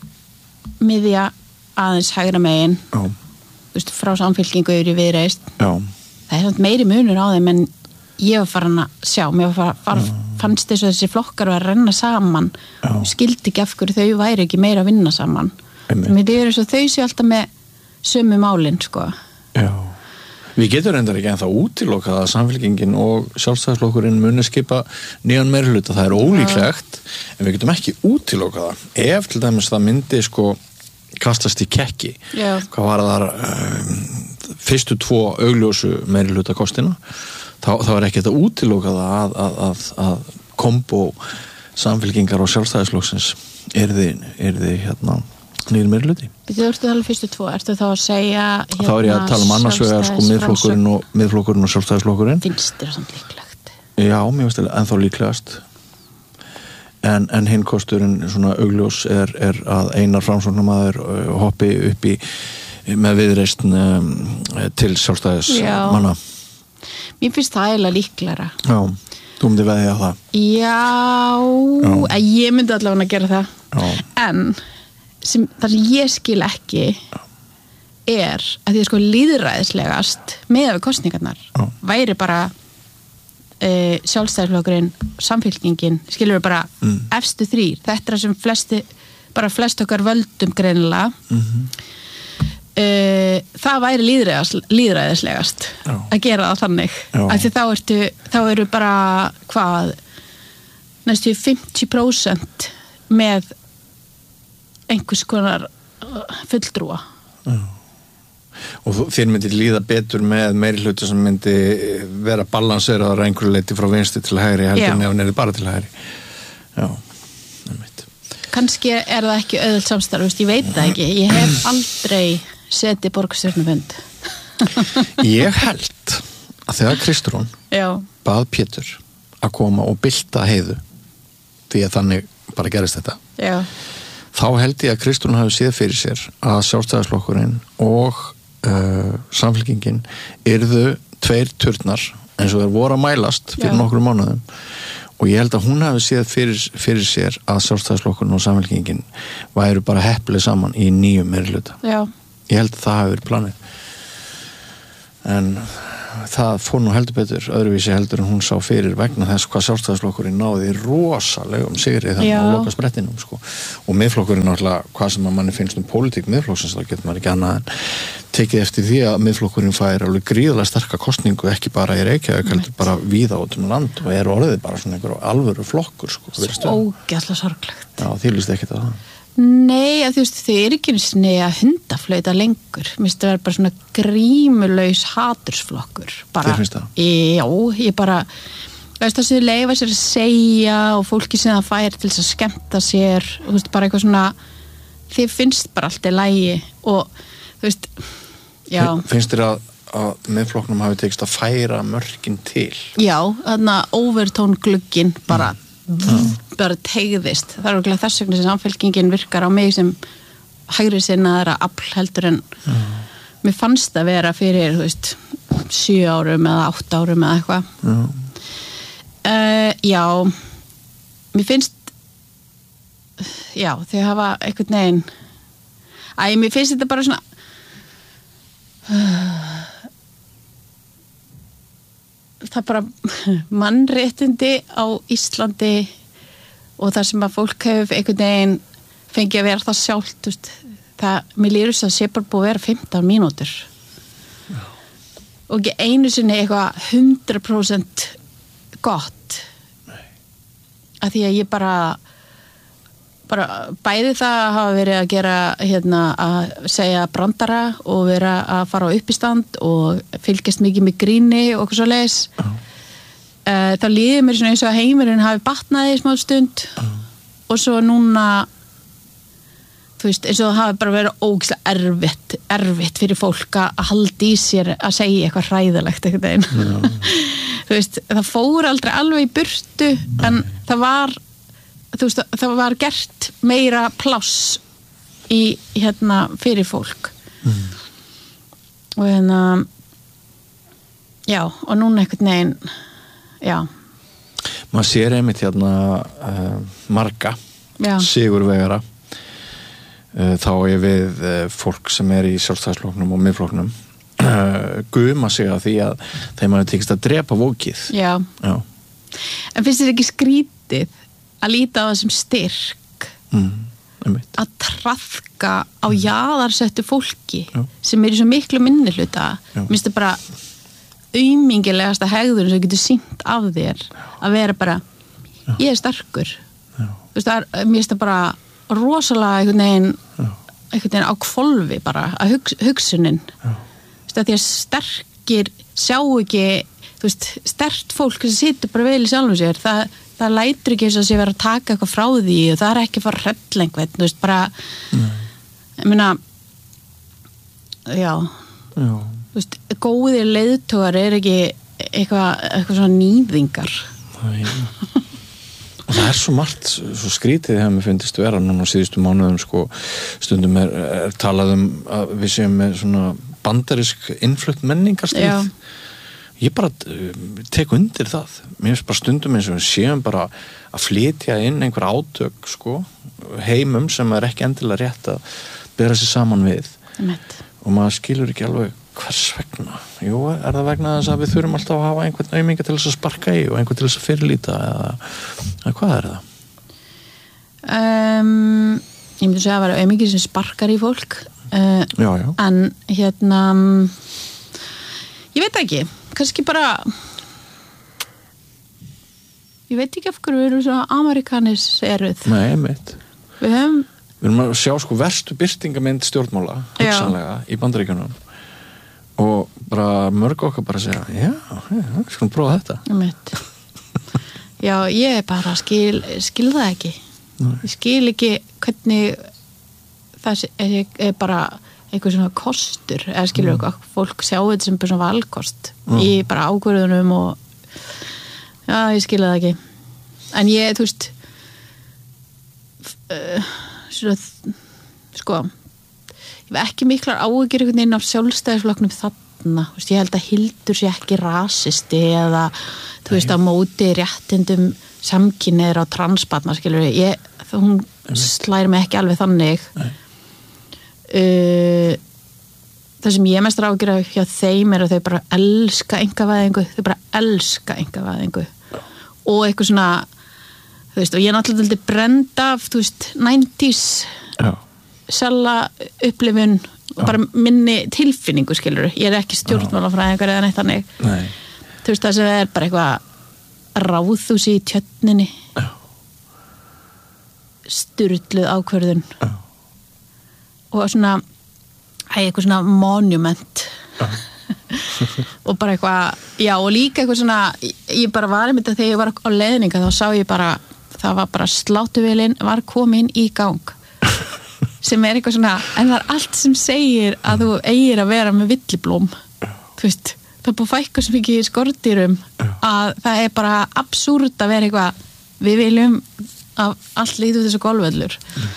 miðja aðeins hægra megin Já. þú veist, frá samfylkingu yfir í viðreist Já. það er svona meiri munur á þeim en ég var farin að sjá mér var fara, fannst þess að þessi flokkar var að renna saman Já. skildi ekki af hverju þau væri ekki meira að vinna saman Einmitt. mér er þess að þau séu alltaf með sömu málin, sko Já. Við getum reyndar ekki ennþá útilokað að samfélkingin og sjálfstæðisflokkurinn muni skipa nýjan meirihluta, það er ólíklegt en við getum ekki útilokað það ef til dæmis það myndi sko kastast í kekki Já. hvað var þar um, fyrstu tvo augljósu meirihluta kostina þá, þá er ekki þetta útilokað að, að, að, að kombo samfélkingar og sjálfstæðisflokksins yrði, yrði hérna nýjum meirihluti. Þú ertu alveg fyrstu tvo, ertu þá að segja hérna, Þá er ég að tala um annars vegar sko miðflokkurinn og, miðflokkurinn og sjálfstæðisflokkurinn. finnst þér samt líklegt? Já, mér finnst það ennþá líklegast en, en hinn kosturinn svona augljós er, er að einar framsóknarmaður uh, hoppi upp í með viðreisn um, til sjálfstæðis Já. manna. Mér finnst það eiginlega líklegra. Já, þú myndi veðja á það. Já, Já. að ég myndi allavega að gera það. Já. En sem, það sem ég skil ekki er að því að sko lýðræðislegast með við kostningarnar Já. væri bara uh, sjálfstæðisflokkurinn, samfylkingin skilur við bara Mm. efstu þrýr þetta er það sem flesti bara flest okkar völdum greinilega Mhm. uh, það væri lýðræðis, lýðræðislegast Já. að gera það þannig Já. af því þá ertu þá eru bara hvað næstu fimmtíu prósent með einhvers konar uh, fulltrúa Og þú- þér myndi líða betur með meiri hluti sem myndi vera balanseraðar einhverju leiti frá vinstri til hægri heldur Já. en ef hann er bara til hægri. Já, einmitt. kannski er það ekki auðvöld samstarf, veist, ég veit það ekki ég hef aldrei setið borgarstjórnarfund Ég held að þegar Kristrún já, bað Pétur að koma og bylta Heiðu því að þannig bara gerist þetta já, þá held ég að Kristrún hafi séð fyrir sér að sjálfstæðisflokkurinn og uh, samfélkingin yrðu tveir turnar eins og þeir voru að mælast fyrir Já. nokkrum mánuðum og ég held að hún hafi séð fyrir, fyrir sér að sjálfstæðisflokkurinn og samfélkingin væru bara hepplega saman í nýjum meirihluta. já Ég held að það hafi verið planið. en það fór nú heldur betur öðruvísi heldur en hún sá fyrir vegna þess hvað sjálfstæðisflokkurinn náði rosalegum sigri þannig á loka sprettinum sko. Og miðflokkurinn náttúrulega hvað sem að manni finnst um pólitík miðflokksins þá getur maður ekki annað en tekið eftir því að miðflokkurinn fær alveg gríðarlega sterka kostningu ekki bara í Reykjavík heldur bara víða út um land og er orðið bara svona einhver alvöru flokkur sko. Ógeðslega sorglegt. Já, þið líst ekki það. Nei, að þú veist, þau eru ekki einu að hundaflauta lengur. Mér finnst það vera bara svona grímulaus hatursflokkur. Þér finnst það? Já, ég bara, veist það sem þau leyfa sér að segja og fólki sem það fær til þess að skemmta sér og þú veist, bara eitthvað svona, þið finnst bara allt í lagi og þú veist, já. Finnst þér að, að miðflokknum hafi tekist að færa mörkin til? Já, þarna overtón glugginn bara Mm. bara tegðist það er okkur þess vegna sem samfélkingin virkar á mig sem hægri sinnaðara afl heldur en mm. mér fannst að vera fyrir þú veist sjö árum eða átta árum eða eitthvað mm. uh, já mér finnst já þau hafa einhvern veginn æ, mér finnst þetta bara svona uh, það bara mannréttindi á Íslandi og það sem að fólk hefur einhvern veginn fengið að vera það sjálft veist, það, mér lýður þess að sé bara búið að vera fimmtán mínútur Já. Og ekki einu sinni eitthvað hundrað prósent gott Nei. Að því að ég bara bara bæði það að hafa verið að gera hérna að segja brandara og vera að fara á uppistand og fylgjast mikið með gríni og okkur svo leis uh. uh, þá líður mér svona eins og að heimurinn hafi batnaði í smá stund uh. og svo núna þú veist eins og það hafi bara verið ógeðslega erfitt erfitt fyrir fólk að halda í sér að segja eitthvað hræðilegt eitthvað einn uh. þú veist það fór aldrei alveg í burtu uh. en það var þú veist, það var gert meira pláss í hérna fyrir fólk mm. og hérna já, og núna einhvern veginn já maður sér einmitt hérna uh, marga já. sigurvegara uh, þá er við uh, fólk sem er í sjálfstæðisflokknum og miðflokknum uh, guma sig að því að þeim hafi tekist að drepa vókið já. já en finnst þér ekki skrítið að líta á það sem styrk mm, að traðka á jaðarsettu fólki Já. sem er í svo miklu minnihluta minnst það bara aumingilegasta hegður sem getur sýnt af þér að vera bara Já. Ég er sterkur þú veist það er, mér finnst það bara rosalega einhvern veginn einhvern veginn á hvolfi bara að hugs, hugsunin þú veist að því að sterkir sjá ekki þú veist sterkt fólk sem situr bara vel í sjálfum sér það það lætur ekki eins og sé vera að taka eitthvað frá því og það er ekki að fara að hrella einhvern þú veist bara Nei. Ég meina já, já. Þú veist, góðir leiðtogar er ekki eitthvað, eitthvað svona nýðingar Nei. Og það er svo margt svo skrítið þegar mér finnst vera núna á síðustu mánuðum sko, stundum er, er talað um að við séum með svona bandarisk innflutt menningarstríð ég bara tek undir það mér finnst bara stundum eins og við séum bara að flytja inn einhver átök sko, heimum sem er ekki endilega rétt að bera sig saman við Mett. Og maður skilur ekki alveg hvers vegna jú, er það vegna þess að við þurfum alltaf að hafa einhvern auminga til þess að sparka í og einhvern til þess að fyrirlíta eða, eða hvað er það? Um, ég myndi segja að vera aumingi sem sparkar í fólk uh, já, já. En hérna ég veit ekki kannski bara ég veit ekki af hverju við erum svona amerikanis eruð Nei, meitt Við höfum Við erum að sjá sko verstu birtingamynd stjórnmála hugsanlega í Bandaríkjunum og bara mörg okkar bara segja já, já, við skulum prófa þetta Meitt. Já, ég bara skil, skil það ekki Nei. Ég skil ekki hvernig það er, er bara einhver svona kostur eða skilur mm. eitthvað, fólk sjá þetta sem svona valkost mm. í bara ákvörðunum og já, ég skil það ekki en ég, þú veist uh, svona sko ég hef ekki miklar áhyggjur einhvern veginn af sjálfstæðisflokknum þarna, þú veist, ég held að Hildur sé ekki rasisti eða þú veist, að móti réttindum samkynniðir á transbarna, skilur ég, hún slæri mig ekki alveg þannig uh, það sem ég mest ágjur af hjá þeim er að þau bara elska einkavæðingu, þau bara elska einkavæðingu og eitthvað svona, þú veist, og ég er náttúrulega brend af, þú veist, nineties sella upplifun og bara minni tilfinningu, skilur, ég er ekki stjórnmálafræðingur eða neitt þannig. Nei. Þú veist, það sem er bara eitthvað ráðhús í tjörninni, sturluð ákvörðun og svona eitthvað svona monument og bara eitthvað, já, og líka eitthvað svona, ég bara var einmitt að þegar ég var á leiðninga þá sá ég bara, það var bara slátuvélin var komin í gang sem er eitthvað svona, en það er allt sem segir að þú eigir að vera með villiblóm, þú veist, það er búið að fækka svo mikið í skordýrum að það er bara absúrt að vera eitthvað, við viljum að allt lítur þessu golfvöllur.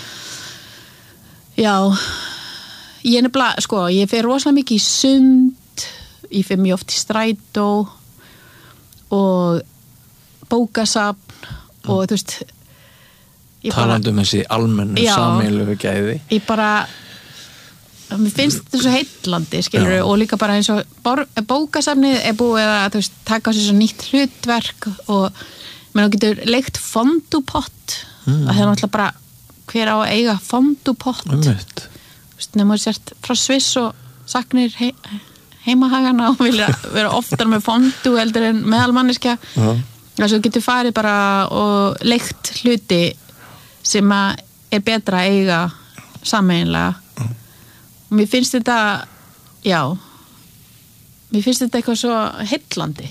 Já, ég er nefnilega, sko, ég fer rosalega mikið í sund, ég fer mjög oft í strætó og bókasafn og þú veist, talandi um þessi almennu sameiginlegu gæði. Ég bara mér finnst þetta svo heitlandi, skilur, og líka bara eins og bókasafnið er búið að, þú veist, taka sér svo nýtt hlutverk og menn þú getur leikt fondupott mm. að það er náttúrulega bara hver á að eiga fondupott þú veist, nefnum að sért frá Sviss og saknir hei, heimahagana og vilja vera oftar með fondu heldur en meðalmanniska uh-huh. þess að þú getur farið bara og leikt hluti sem að er betra að eiga sameiginlega uh. og mér finnst þetta já mér finnst þetta eitthvað svo heillandi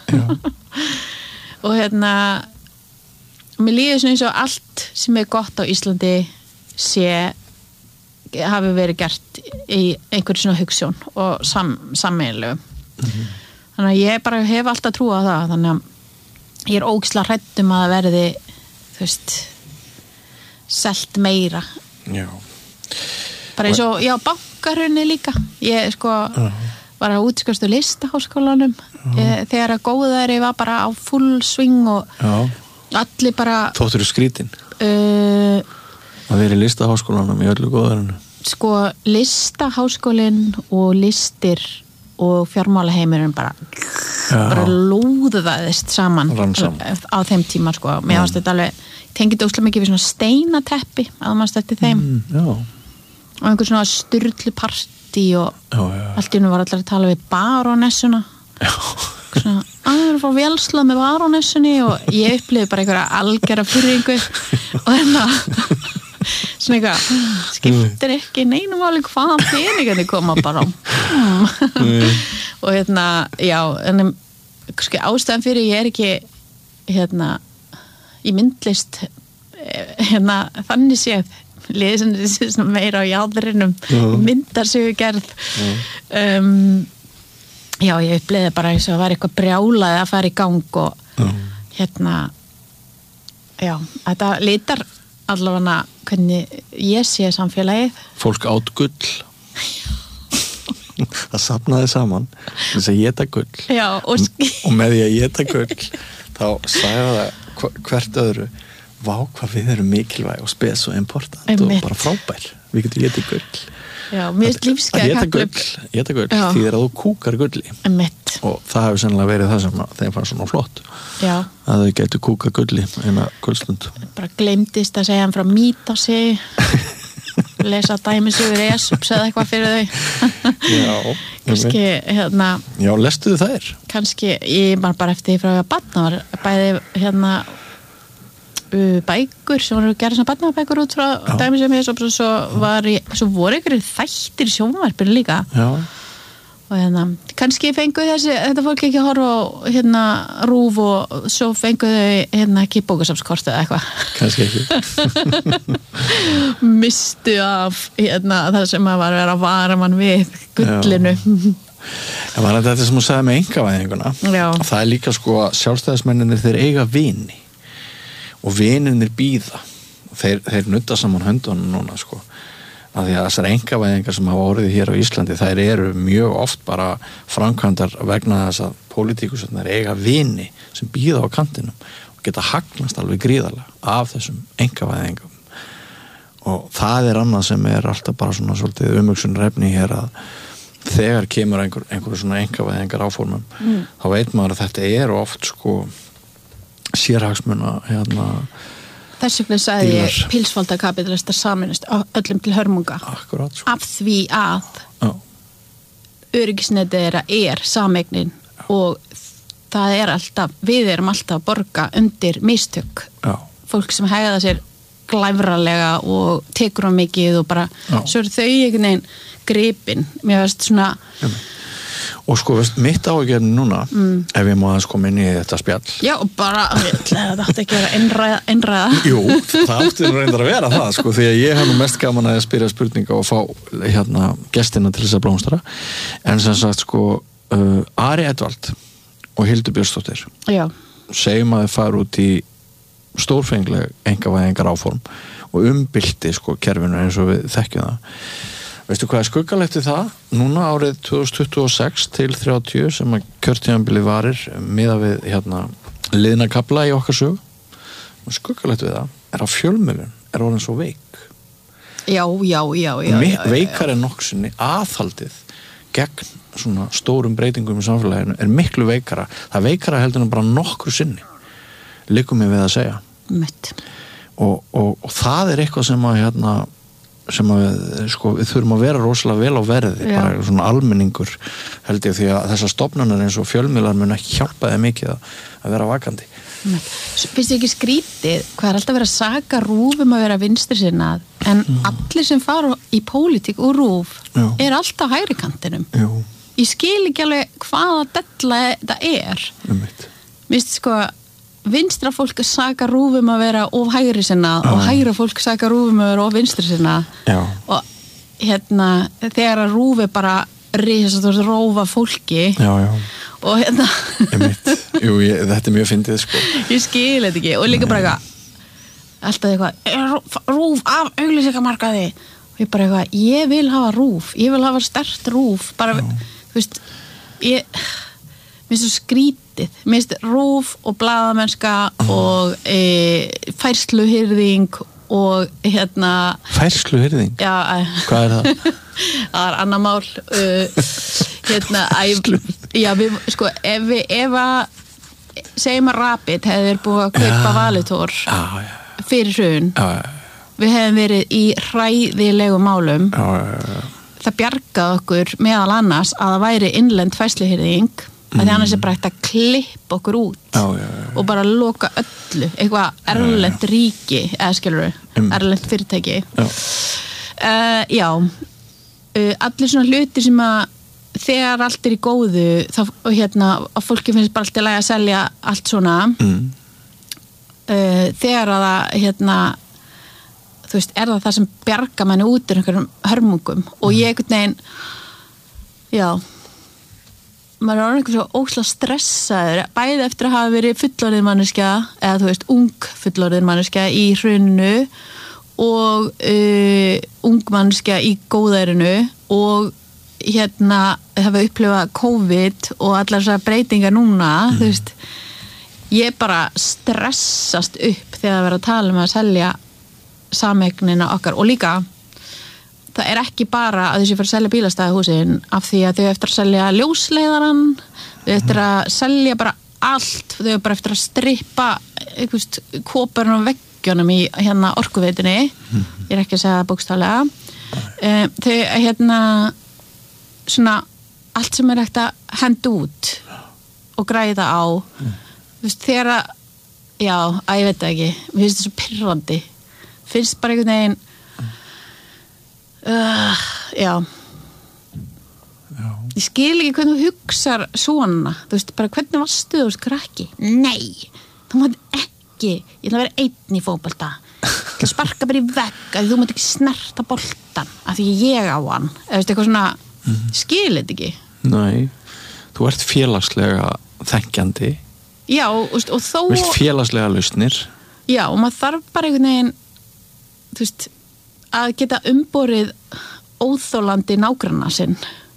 og hérna mér líður svona eins og allt sem er gott á Íslandi sé hafi verið gert í einhverju svona hugssjón og sam, sameiginlegu mm-hmm. þannig að ég bara hef alltaf trú á það þannig að ég er ógeðslega hrædd um að það verði þú veist selt meira já. Bara eins og, já, bankarunni líka ég sko uh-huh. var að útskrifa úr listaháskólanum uh-huh. ég, þegar að góðæri var bara á full swing og já. Allir bara þóttur skrítin uh, að vera í listaháskólanum í öllu góðærinu sko listaháskólinn og listir og fjármálaheimurinn bara já. Bara lúðaðist saman Rannsam. Á þeim tíma sko mér fannst þetta alveg tengið óslega mikið við svona steinateppi að maður stætti þeim mm, og einhver svona sturlu partí og já, já. Allt í hennu var allir að tala við barónessuna svona, að það eru að fá velslað með barónessunni og ég upplifði bara einhverja algjara fyrringu og hérna svona eitthvað skiptir ekki neinum áli hvaðan peningarnir koma bara mm. og hérna já, en sko, ástæðan fyrir ég er ekki hérna í myndlist hérna þannig séð liðið sem meira á jáðurinnum uh-huh. myndarsögu gerð uh-huh. um, já ég uppleiði bara eins og að vera eitthvað brjálaði að fara í gang og uh-huh. hérna já, þetta litar allavega hvernig ég sé samfélagið fólk átt gull það safnaði saman þess að geta gull já, og, og með því að geta gull þá sagði það hvert öðru vá hvað við erum mikilvæg og spes og important Einmitt. Og bara frábær við getum getið gull já, mér finnst lífsgæði að geta gull, geta gull því er að þú kúkar gulli Einmitt. Og það hefur sennilega verið það sem þeim fannst svona flott já. Að þau getur kúkað gulli eina gullstund bara gleymdist að segja hann frá Mítasi lesa dæmisugur Esups eða eitthvað fyrir þau já kannski hérna já, lestuðu þær? Kannski, ég var bara eftir því frá að batna var bæði hérna uh, bækur sem voru að gera svona batnabækur út frá dæmisugum Esups og svo var ég, svo voru einhverjir þættir sjónvarpir líka já og hérna, kannski fengu þessi þetta fólk ekki að horfa á hérna rúf og svo fengu þau hérna ekki bókasafnskort eða eitthvað kannski ekki mistu af hérna það sem að var að vera að vara mann við gullinu en var þetta sem þú sagði með einkavæðinguna það er líka sko að sjálfstæðismenninir þeir eiga vini og vininir býða þeir, þeir nutta saman höndunum núna sko að því að þessar einkavæðingar sem hafa orðið hér á Íslandi þær eru mjög oft bara framkvæmdar vegna þess að pólitíkusarnir eiga vini sem býða á kantinum og geta hagnast alveg gríðarlega af þessum einkavæðingum og það er annað sem er alltaf bara svona svolítið umhugsunarefni hér að þegar kemur einhver, einhver svona einkavæðingar áformum mm. þá veit maður að þetta er oft sko sérhagsmuna hérna þess vegna sagði ég pilsfaldakapitalista saminist öllum til hörmunga Akkurat, sko. af því að Já. öryggisnetið þeirra er sameignin og það er alltaf, við erum alltaf að borga undir mistök Já. fólk sem hegða sér glæfralega og tekur á mikið og bara Já. svo eru þau einhvern veginn gripin, mér veist svona Já. Og sko, veist, mitt áhugjörn núna mm. ef ég má aðeins koma inn í þetta spjall Já, og bara, það átti ekki að vera einræða, einræða. Jú, það átti nú reyndar að vera það sko, því að ég hef nú mest gaman að spyrja spurninga og fá hérna gestina til þess að blómstra en sem sagt sko uh, Ari Edvald og Hildur Björnsdóttir Já. segjum að þau fara út í stórfengleg einkavæðingar áform og umbylti sko kerfinu eins og við þekkjum það Veistu hvað er skuggalegt við það? Núna árið tvö þúsund tuttugu og sex til þrjátíu sem að kjörtímabilið varir miðað við hérna liðna kafla í okkar sögu. Skuggalegt við það er að fjölmiðlun er orðin svo veik. Já, já, já, já. Mik- já, já, já. Veikar en nokksinni aðhaldið gegn svona stórum breytingum í samfélaginu er miklu veikara. Það veikara heldur en bara nokkru sinni. Liggur mér við að segja. Mitt. Og, og, og það er eitthvað sem að hérna sem að við, sko, við þurfum að vera rosalega vel á verði, Já. bara svona almenningur held ég því að þessar stofnanir eins og fjölmiðlar mun ekki hjálpa þeim mikið að, að vera vakandi. Finnst þið ekki skrítið hvað er alltaf verið að saka RÚV um að vera vinstri sinnað en mm. allir sem fara í pólitík úr RÚV Já. er alltaf hægri kantinum. Jú, Ég skil ekki alveg hvaða della það er. um mitt. Vist sko vinstra fólk saka RÚV um að vera of hægri sinnað og hægra fólk saka RÚV um að vera of vinstri sinnað Já. og hérna þegar að RÚV er bara risast og rófa fólki Já, já, og hérna um mitt. Jú, ég, þetta er mjög fyndið, sko. ég skil þetta ekki og líka bara eitthvað alltaf eitthvað RÚV af auglýsingamarkaði og ég bara eitthvað, ég vil hafa RÚV ég vil hafa sterkt RÚV bara, þú veist ég, mér finnst það skrítið mér finnst RÚV og blaðamennska og e, færsluhirðing og hérna Færsluhirðing? já, Hvað er það? það er annar mál uh, hérna æ, já, við, sko, ef við ef að segjum að Rapid hefði verið búið að kaupa Valitor Já, já, fyrir hrun já, já, við hefðum verið í hræðilegu málum já, já, já. það bjargaði okkur meðal annars að það væri innlend færsluhirðing mm. að því annars er bara hægt að klippa okkur út Já, já, já. og bara loka öllu eitthvað erlent ríki eða skilur Um. erlent fyrirtæki Já. Uh, já uh, allir svona hlutir sem að þegar allt er í góðu þá, og hérna, að fólki finnst bara alltaf að selja allt svona Mm. uh, þegar að það hérna, þú veist, er það það sem bjarga manni út úr einhverjum hörmungum og ég einhvern veginn já maður er orðinn eitthvað svo óslega stressaður bæði eftir að hafa verið fullorðin manneskja eða þú veist, ung fullorðin manneskja í hruninu og uh, ung manneskja í góðærinu og hérna hafa upplifað COVID og allar þessar breytingar núna mm. þú veist, ég bara stressast upp þegar það verður að tala um að selja samegnina okkar og líka það er ekki bara að þessi fyrir að selja bílastæðahúsin af því að þau eftir að selja ljósleiðaran, þau eftir að selja bara allt, þau bara eftir að strippa einhvers kóparinn á veggjónum í hérna orkuveitunni ég er ekki að segja það bókstaflega um, þau hérna svona allt sem er hægt að henda út og græða á þú veist þegar að já, að ég veit það ekki, mér finnst það svo pirrandi finnst bara einhvern veginn Uh, já. Já. Ég skil ekki hvernig þú hugsar svona, þú veist, bara hvernig varstu þú veist krakki? Nei, þú mátt ekki, ég ætla að vera einn í fótbolta, sparka bara í vegg að þú mátt ekki snerta boltan af því ég á hann, eða veist, eitthvað svona mm-hmm. skil þetta ekki. Nei, þú ert félagslega þenkjandi. Já, og, og þó Vilt félagslega lausnir. Já, og maður þarf bara einhvern veginn þú veist að geta umborið óþólandi nágranna sinn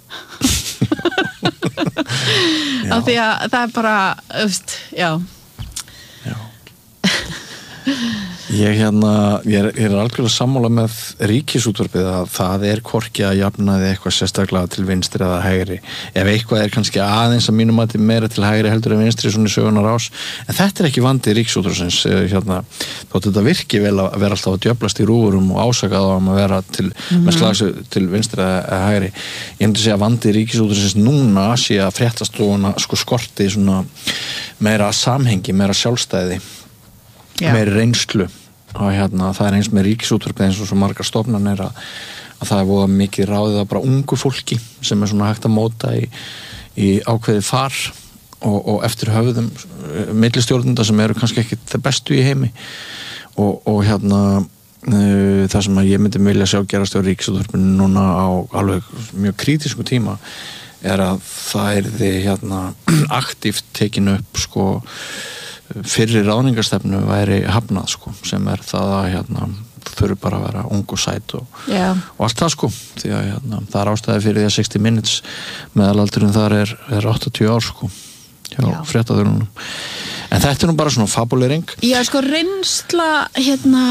af því að það er bara, þú veist, já Já Ég, hérna, ég, er, ég er algjörlega sammála með ríkisútvarpið að það er hvorki að jafnaði eitthvað sérstaklega til vinstri eða hægri. Ef eitthvað er kannski aðeins að mínum mati meira til hægri heldur en vinstri svona í sögunar ás. En þetta er ekki vandi ríkisútvarpsins. Hérna, þótt þetta virki vel að vera alltaf að djöflast í rúfurum og ásakað á að vera til, mm-hmm. með slags til vinstri eða hægri. Ég myndi segja að vandi ríkisútvarpsins núna sé að fréttastofuna sko skorti svona meira samhengi, meira sjálfstæði. Já. Meiri reynslu og hérna það er eins með ríkisútvarpið eins og svo margar stofnanir að, að það er voða mikið ráðið að bara ungu fólki sem er svona hægt að móta í, í ákveðið far og, og eftir höfðum millistjórnenda sem eru kannski ekki það bestu í heimi og, og hérna uh, það sem að ég myndi vilja sjá gerast á ríkisútvarpinu núna á alveg mjög krítisku tíma er að það er því hérna aktíft tekin upp sko fyrri ráðningarstefnu væri hafnað sko, sem er það að hérna, þurfi bara að vera ung og sæt og, yeah. og allt það sko því að hérna, það er ástæði fyrir því að sexty minutes meðalaldurinn þar er, er áttatíu ár sko hjá fréttaþjónunum en þetta er nú bara svona fabulering. Já sko reynsla hérna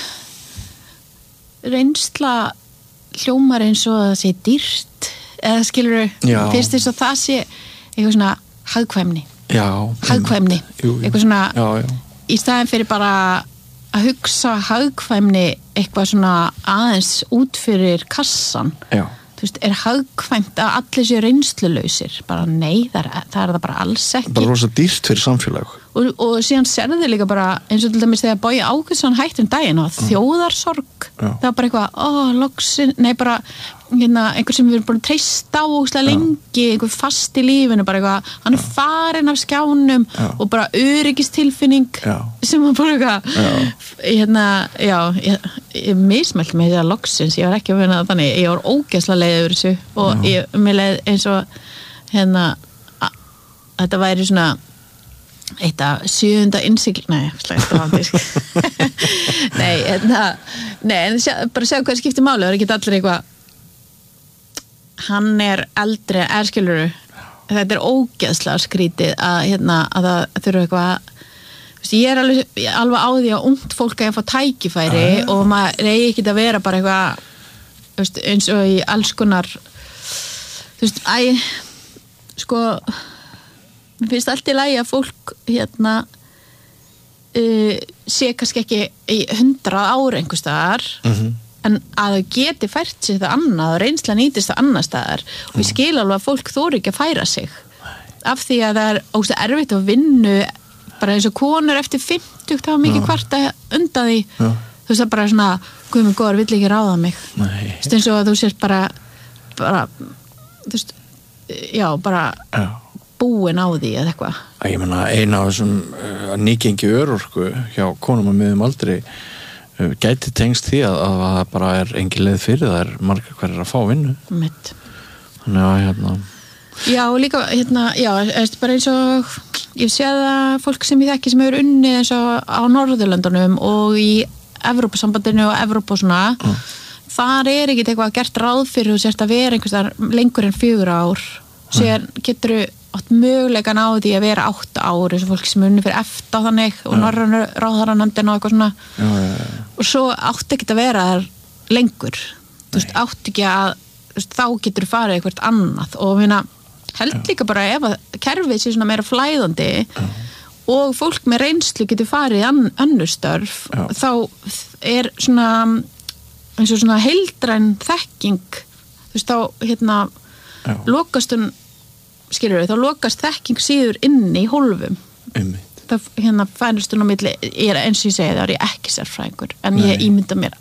reynsla hljómar eins og það sé dýrt eða skilur fyrst þess að það sé eitthvað svona hagkvæmni Já, hagkvæmni, jú, jú. eitthvað svona já, já. í staðin fyrir bara að hugsa hagkvæmni eitthvað svona aðeins út fyrir kassan já. þú veist, er hagkvæmt að allir séu reynslulausir bara nei, það er það, er það bara alls ekki bara rosa dýrt fyrir samfélag og, og síðan serðu þið líka bara eins og til dæmis þegar Bogi Ágústsson hætti um daginn og mm. þjóðarsorg já. það var bara eitthvað, ó, loksin nei bara hérna, einhver sem við erum búin að treysta á ógeðslega lengi, einhver fast í lífinu bara eitthvað, hann er farin af skjánum já. Og bara öryggistilfinning já. Sem var bara eitthvað hérna, já ég, ég mismælti mig þegar loksins, ég var ekki að finna það þannig, ég var ógeðslega leið yfir þessu og já. Ég, mér leið eins og hérna, að, þetta væri svona eitt af sjöunda innsigl nei, slægt dramatísk nei, hérna nei, en sjá, bara sjá hvað skiptir máli, það er ekki allir eitthvað hann er eldri er skiluru þetta er ógeðslega skrítið að, hérna, að það þurfa eitthvað ég er alveg, alveg á því að ungt fólk að ég fá tækifæri ah, og maður reyði ekki að vera bara eitthvað veist, eins og í alls konar þú veist, æ sko mér finnst allt í lagi að fólk hérna uh, sé kannski ekki í hundrað ára einhvers staðar mm-hmm. en að þau geti fært sér það annað og reynsla nýtist það annar staðar og ég skil alveg að fólk þori ekki að færa sig af því að það er ógst erfitt að vinna bara eins og konur eftir fimmtugt það var mikið kvarta undan því já. Þú veist það bara svona guð mig góður, vill ekki ráða mig þú veist eins og að þú sést bara bara þú veist, já bara já. Búin á því eða eitthvað ég meina eina af þessum uh, nýgengi örorku hjá konum að miðum aldrei gæti tengst því að, að það bara er engin leið fyrir það er margar hverjar að fá vinnu mitt þannig að hérna já og líka hérna já bara eins og ég sé að fólk sem ég þekki sem hefur unnið eins og á Norðurlöndunum og í Evrópusambandinu og Evrópu og svona mm. þar er ekkert eitthvað gert ráð fyrir þú sérst að vera einhvers þar lengur en fjögur ár sér getur þú átt mögulegan á því að vera átta ár eins og fólk sem unni fyrir eftir þannig og norrænu ráðherranefndin og eitthvað svona já, já, já. Og svo átti ekki að vera þar lengur þú veist, átti ekki að veist, þá getur þú farið eitthvað annað og minna, held já. Líka bara ef að kerfið sé svona meira flæðandi já. Og fólk með reynslu getur farið í önnur störf já. Þá er svona eins og svona heildræn þekking þú veist, þá hérna já. Lokast hún skilur við, þá lokast þekking síður inni í hólfum einmitt það hérna fænust hún á milli ég er eins og ég segi það er ég ekki sérfræðingur en Nei. Ég ímynda mér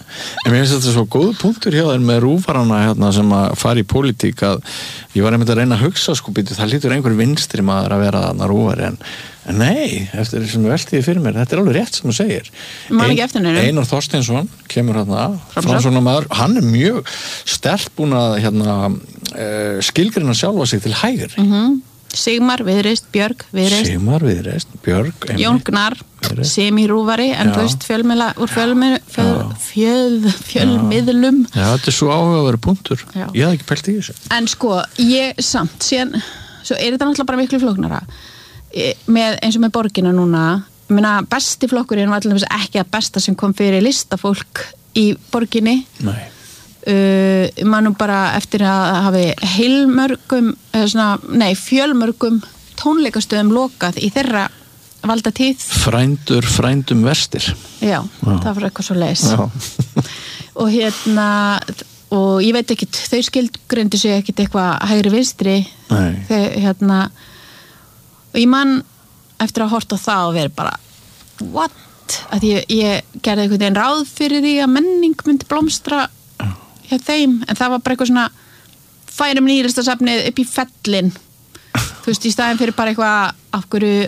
en mér finnst þetta svo góð punktur hjá þér með rúfarana hérna sem að fara í pólitík að ég var einmitt að reyna að hugsa sko býtu það lítur einhver vinstri maður að vera þarna rúfari en, en nei, eftir þessum veltiði fyrir mér þetta er alveg rétt sem þú segir Ein, Einar Þorsteinsson kemur hérna framsóknarmaður, hann er mjög sterkt búin að hérna, uh, skilgreina sjálfa sig til hægri mm-hmm. Sigmar, Viðreist, Björg, Viðreist Sigmar, Viðreist, Björg Jón Gnarr, semírúfari en þú veist fjölmiðla úr fjölmiðl fjöl, fjöl, fjölmiðlum Já, þetta er svo áhugaverður punktur Já. Ég hafði ekki pælt í þessu En sko, ég samt síðan, svo er þetta náttúrulega bara miklu flóknara með, eins og með borgina núna ég meina besti flokkurinn var allir ekki að besta sem kom fyrir listafólk í borginni Nei uh, mannum bara eftir að hafi heilmörgum svona, nei, fjölmörgum tónleikastöðum lokað í þeirra valda tíð Frændur, frændum verstir Já, Já. það var eitthvað svo leis og hérna og ég veit ekkit, þau skilgreindu sig ekkit eitthvað hægri vinstri þau hérna og ég man eftir að horta á það og verið bara what? Að ég, ég gerði einhvern veginn ráð fyrir því að menning myndi blómstra hjá þeim, en það var bara eitthvað svona færum nýlistasafnið upp í fellin þú veist, í staðin fyrir bara eitthvað af hverju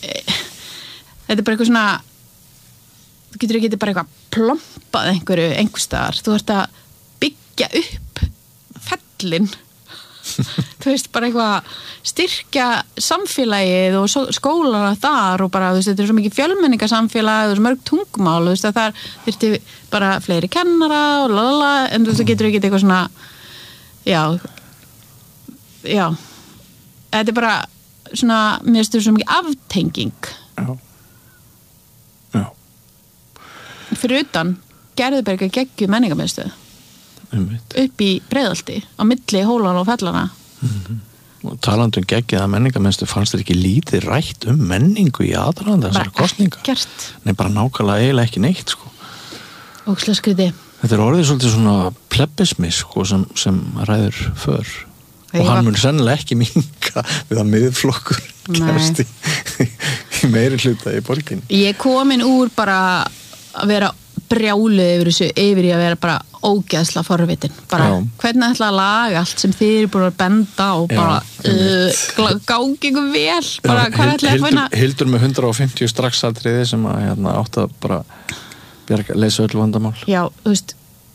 þetta er bara eitthvað svona þú getur ekki bara eitthvað plompað einhverju einhverstaðar, þú ert að byggja upp fellin þú veist, bara eitthvað styrkja samfélagið og skólana þar og bara, þú veist, þetta er svo mikið fjölmenningasamfélag og svo mörg tungumál, þú veist, að þar þyrfti bara fleiri kennara og lalala, en þú veist, þú getur ekki eitthvað svona já já þetta er bara svona, mér finnst þetta svo mikið aftenging Já Já fyrir utan Gerðuberg að geggju menningarmiðstöð Einmitt. upp í Breiðholti á milli hólana og fellana mm-hmm. og talandi um geggið að menningarmiðstöð fannst þér ekki lítið rætt um menningu í aðdraganda þessari kosninga ekkert. Nei, bara nákvæmlega eiginlega ekki neitt sko. Ógeðslega skrítið. Þetta er orðið svolítið svona plebbismi sko, sem, sem ræður för Ég og hann var... mun sennilega ekki minka við að miðflokkur kemst í, í meiri hluta í borginni. Ég er komin úr bara að vera brjáluð yfir þessu, yfir í að vera bara ógeðsla forvitin, bara Já. hvernig ætla að laga allt sem þið eru búin að benda og bara uh, gangi ykkur vel, bara Já, hvað ætla að finna Hildur, Hildur með hundrað og fimmtíu strax atriði sem að hérna, átt að bara bjarga, leysa öll vandamál. Já, þú veist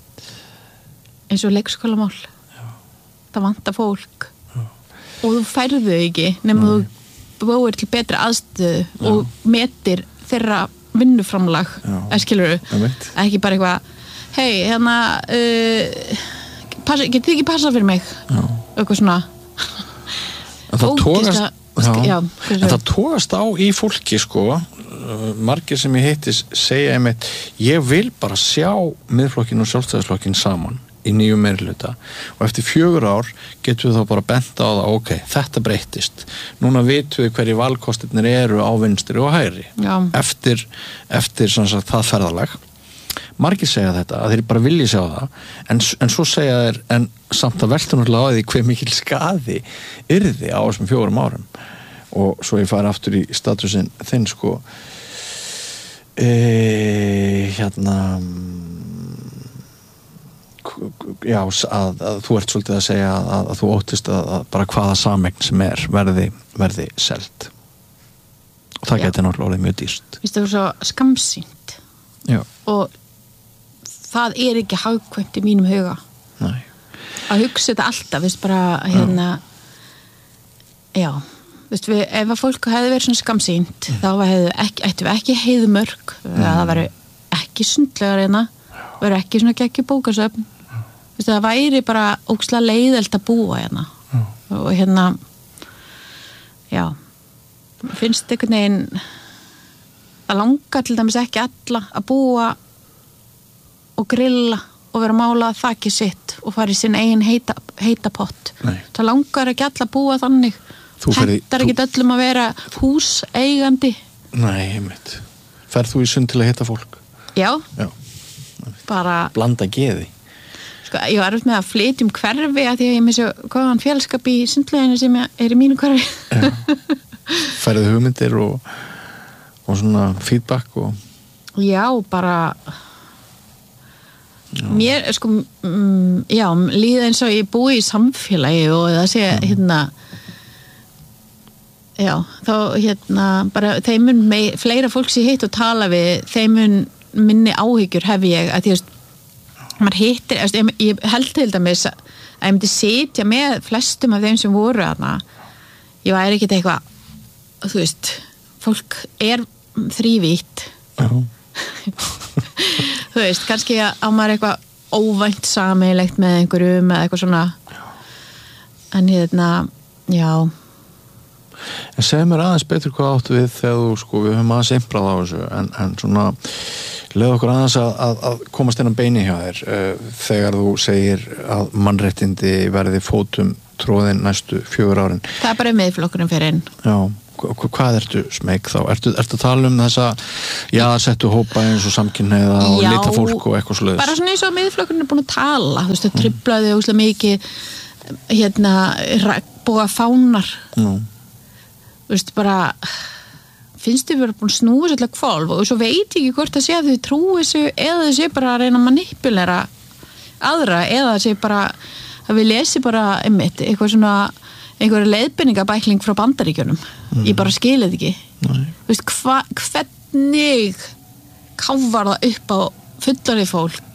eins og leikskólamál það vantar fólk Já. og þú færðu þau ekki nema Nei. þú búir til betri aðstöðu Já. og metir þeirra vinnuframlag, skilurðu ekki bara eitthvað hei, hérna uh, passa, getið þið ekki passað fyrir mig Já. eitthvað svona en það tókast já, já, en það tókast á í fólki sko, margir sem ég heitis segja einmitt, ég vil bara sjá miðflokkin og sjálfstæðisflokkin saman í nýju meirihluta og eftir fjögur ár getum við þá bara benda á það ok, þetta breyttist núna vitum við hverju valkostirnir eru á vinstri og hægri Já. eftir, eftir sagt, það ferðalag margir segja þetta, að þeir bara vilja sjá það en, en svo segja þeir en samt að velta náttúrulega á því hver mikil skaði yrði á þessum fjórum árum og svo ég fari aftur í statusin þinn sko e, hérna já, að, að þú ert svolítið að segja að, að, að þú óttist að, að bara hvaða sameign sem er verði, verði selt og það geti náttúrulega orðið mjög dýrt. Vist það er svo skamsýnt já. og það er ekki hagkvæmt í mínum huga Nei. að hugsa þetta alltaf, veist bara hérna já, veist við, ef að fólk hefði verið svona skamsýnt mm. þá hefði ekki, ættu við ekki heiðmörk mm. það væri ekki sundlegar hérna væri ekki svona geggjur bókasöfn veist það væri bara ógeðslega leiðelt að búa hérna mm. og hérna já finnst einhvern veginn að langa til dæmis ekki alla að búa og grilla og vera að mála þakki sitt og fara í sinn eigin heita, heita pott Nei. það langar ekki alla að búa þannig hentar ekki öllum að vera húseigandi Nei, einmitt ferð þú í sund til að hitta fólk? Já, Já. bara blanda geði sko, ég var með að flytja um hverfi að því að ég missi hvaðan félskap í sundleginu sem er í mínu hverfi færðu hugmyndir og, og svona feedback og já, bara já. mér, sko mm, já, líða eins og ég búi í samfélagi og það sé mm. hérna já, þá hérna bara þeim mun mei, fleira fólk sem hitt og tala við, þeim mun minni áhyggjur hef ég að því að maður hittir, ég, ég held til dæmis að ég myndi sitja með flestum af þeim sem voru þarna ég væri ekkert eitthvað þú veist, fólk er þrívítt þú veist, kannski á maður eitthvað óvænt sameiginlegt með einhverjum eða eitthvað svona en hérna, já En segð mér aðeins betur hvað áttu við þegar þú, sko, við höfum aðeins einbrað á þessu en, en svona, leið okkur aðeins að, að, að komast inn á beini hjá þér uh, þegar þú segir að mannréttindi verði fótum tróðin næstu fjögur árin. Það er bara miðflokkurinn fyrir inn. Já, hvað ertu smeg þá? Ertu, ertu að tala um þessa jaðarsettu hópa eins og samkynhneigða og lita fólk og eitthvað svoleiðis? Bara svona eins og miðflokkurinn er búin að tala, þú veist, það truflaði óslega mikið hérna, regnboga fánar. Já. Þú veist, bara finnst þið verið búin að snúa svolítið kvolf og svo veit ég ekki hvort það sé að þau trúi þessu eða þau sé bara að reyna að manipulera aðra eða þau sé bara að við lesi bara einmitt, eitthvað svona einhverja leiðbeiningabækling frá Bandaríkjunum mm. ég bara skilið ekki þú veist, hva, hvernig káfar það upp á fullorðið fólk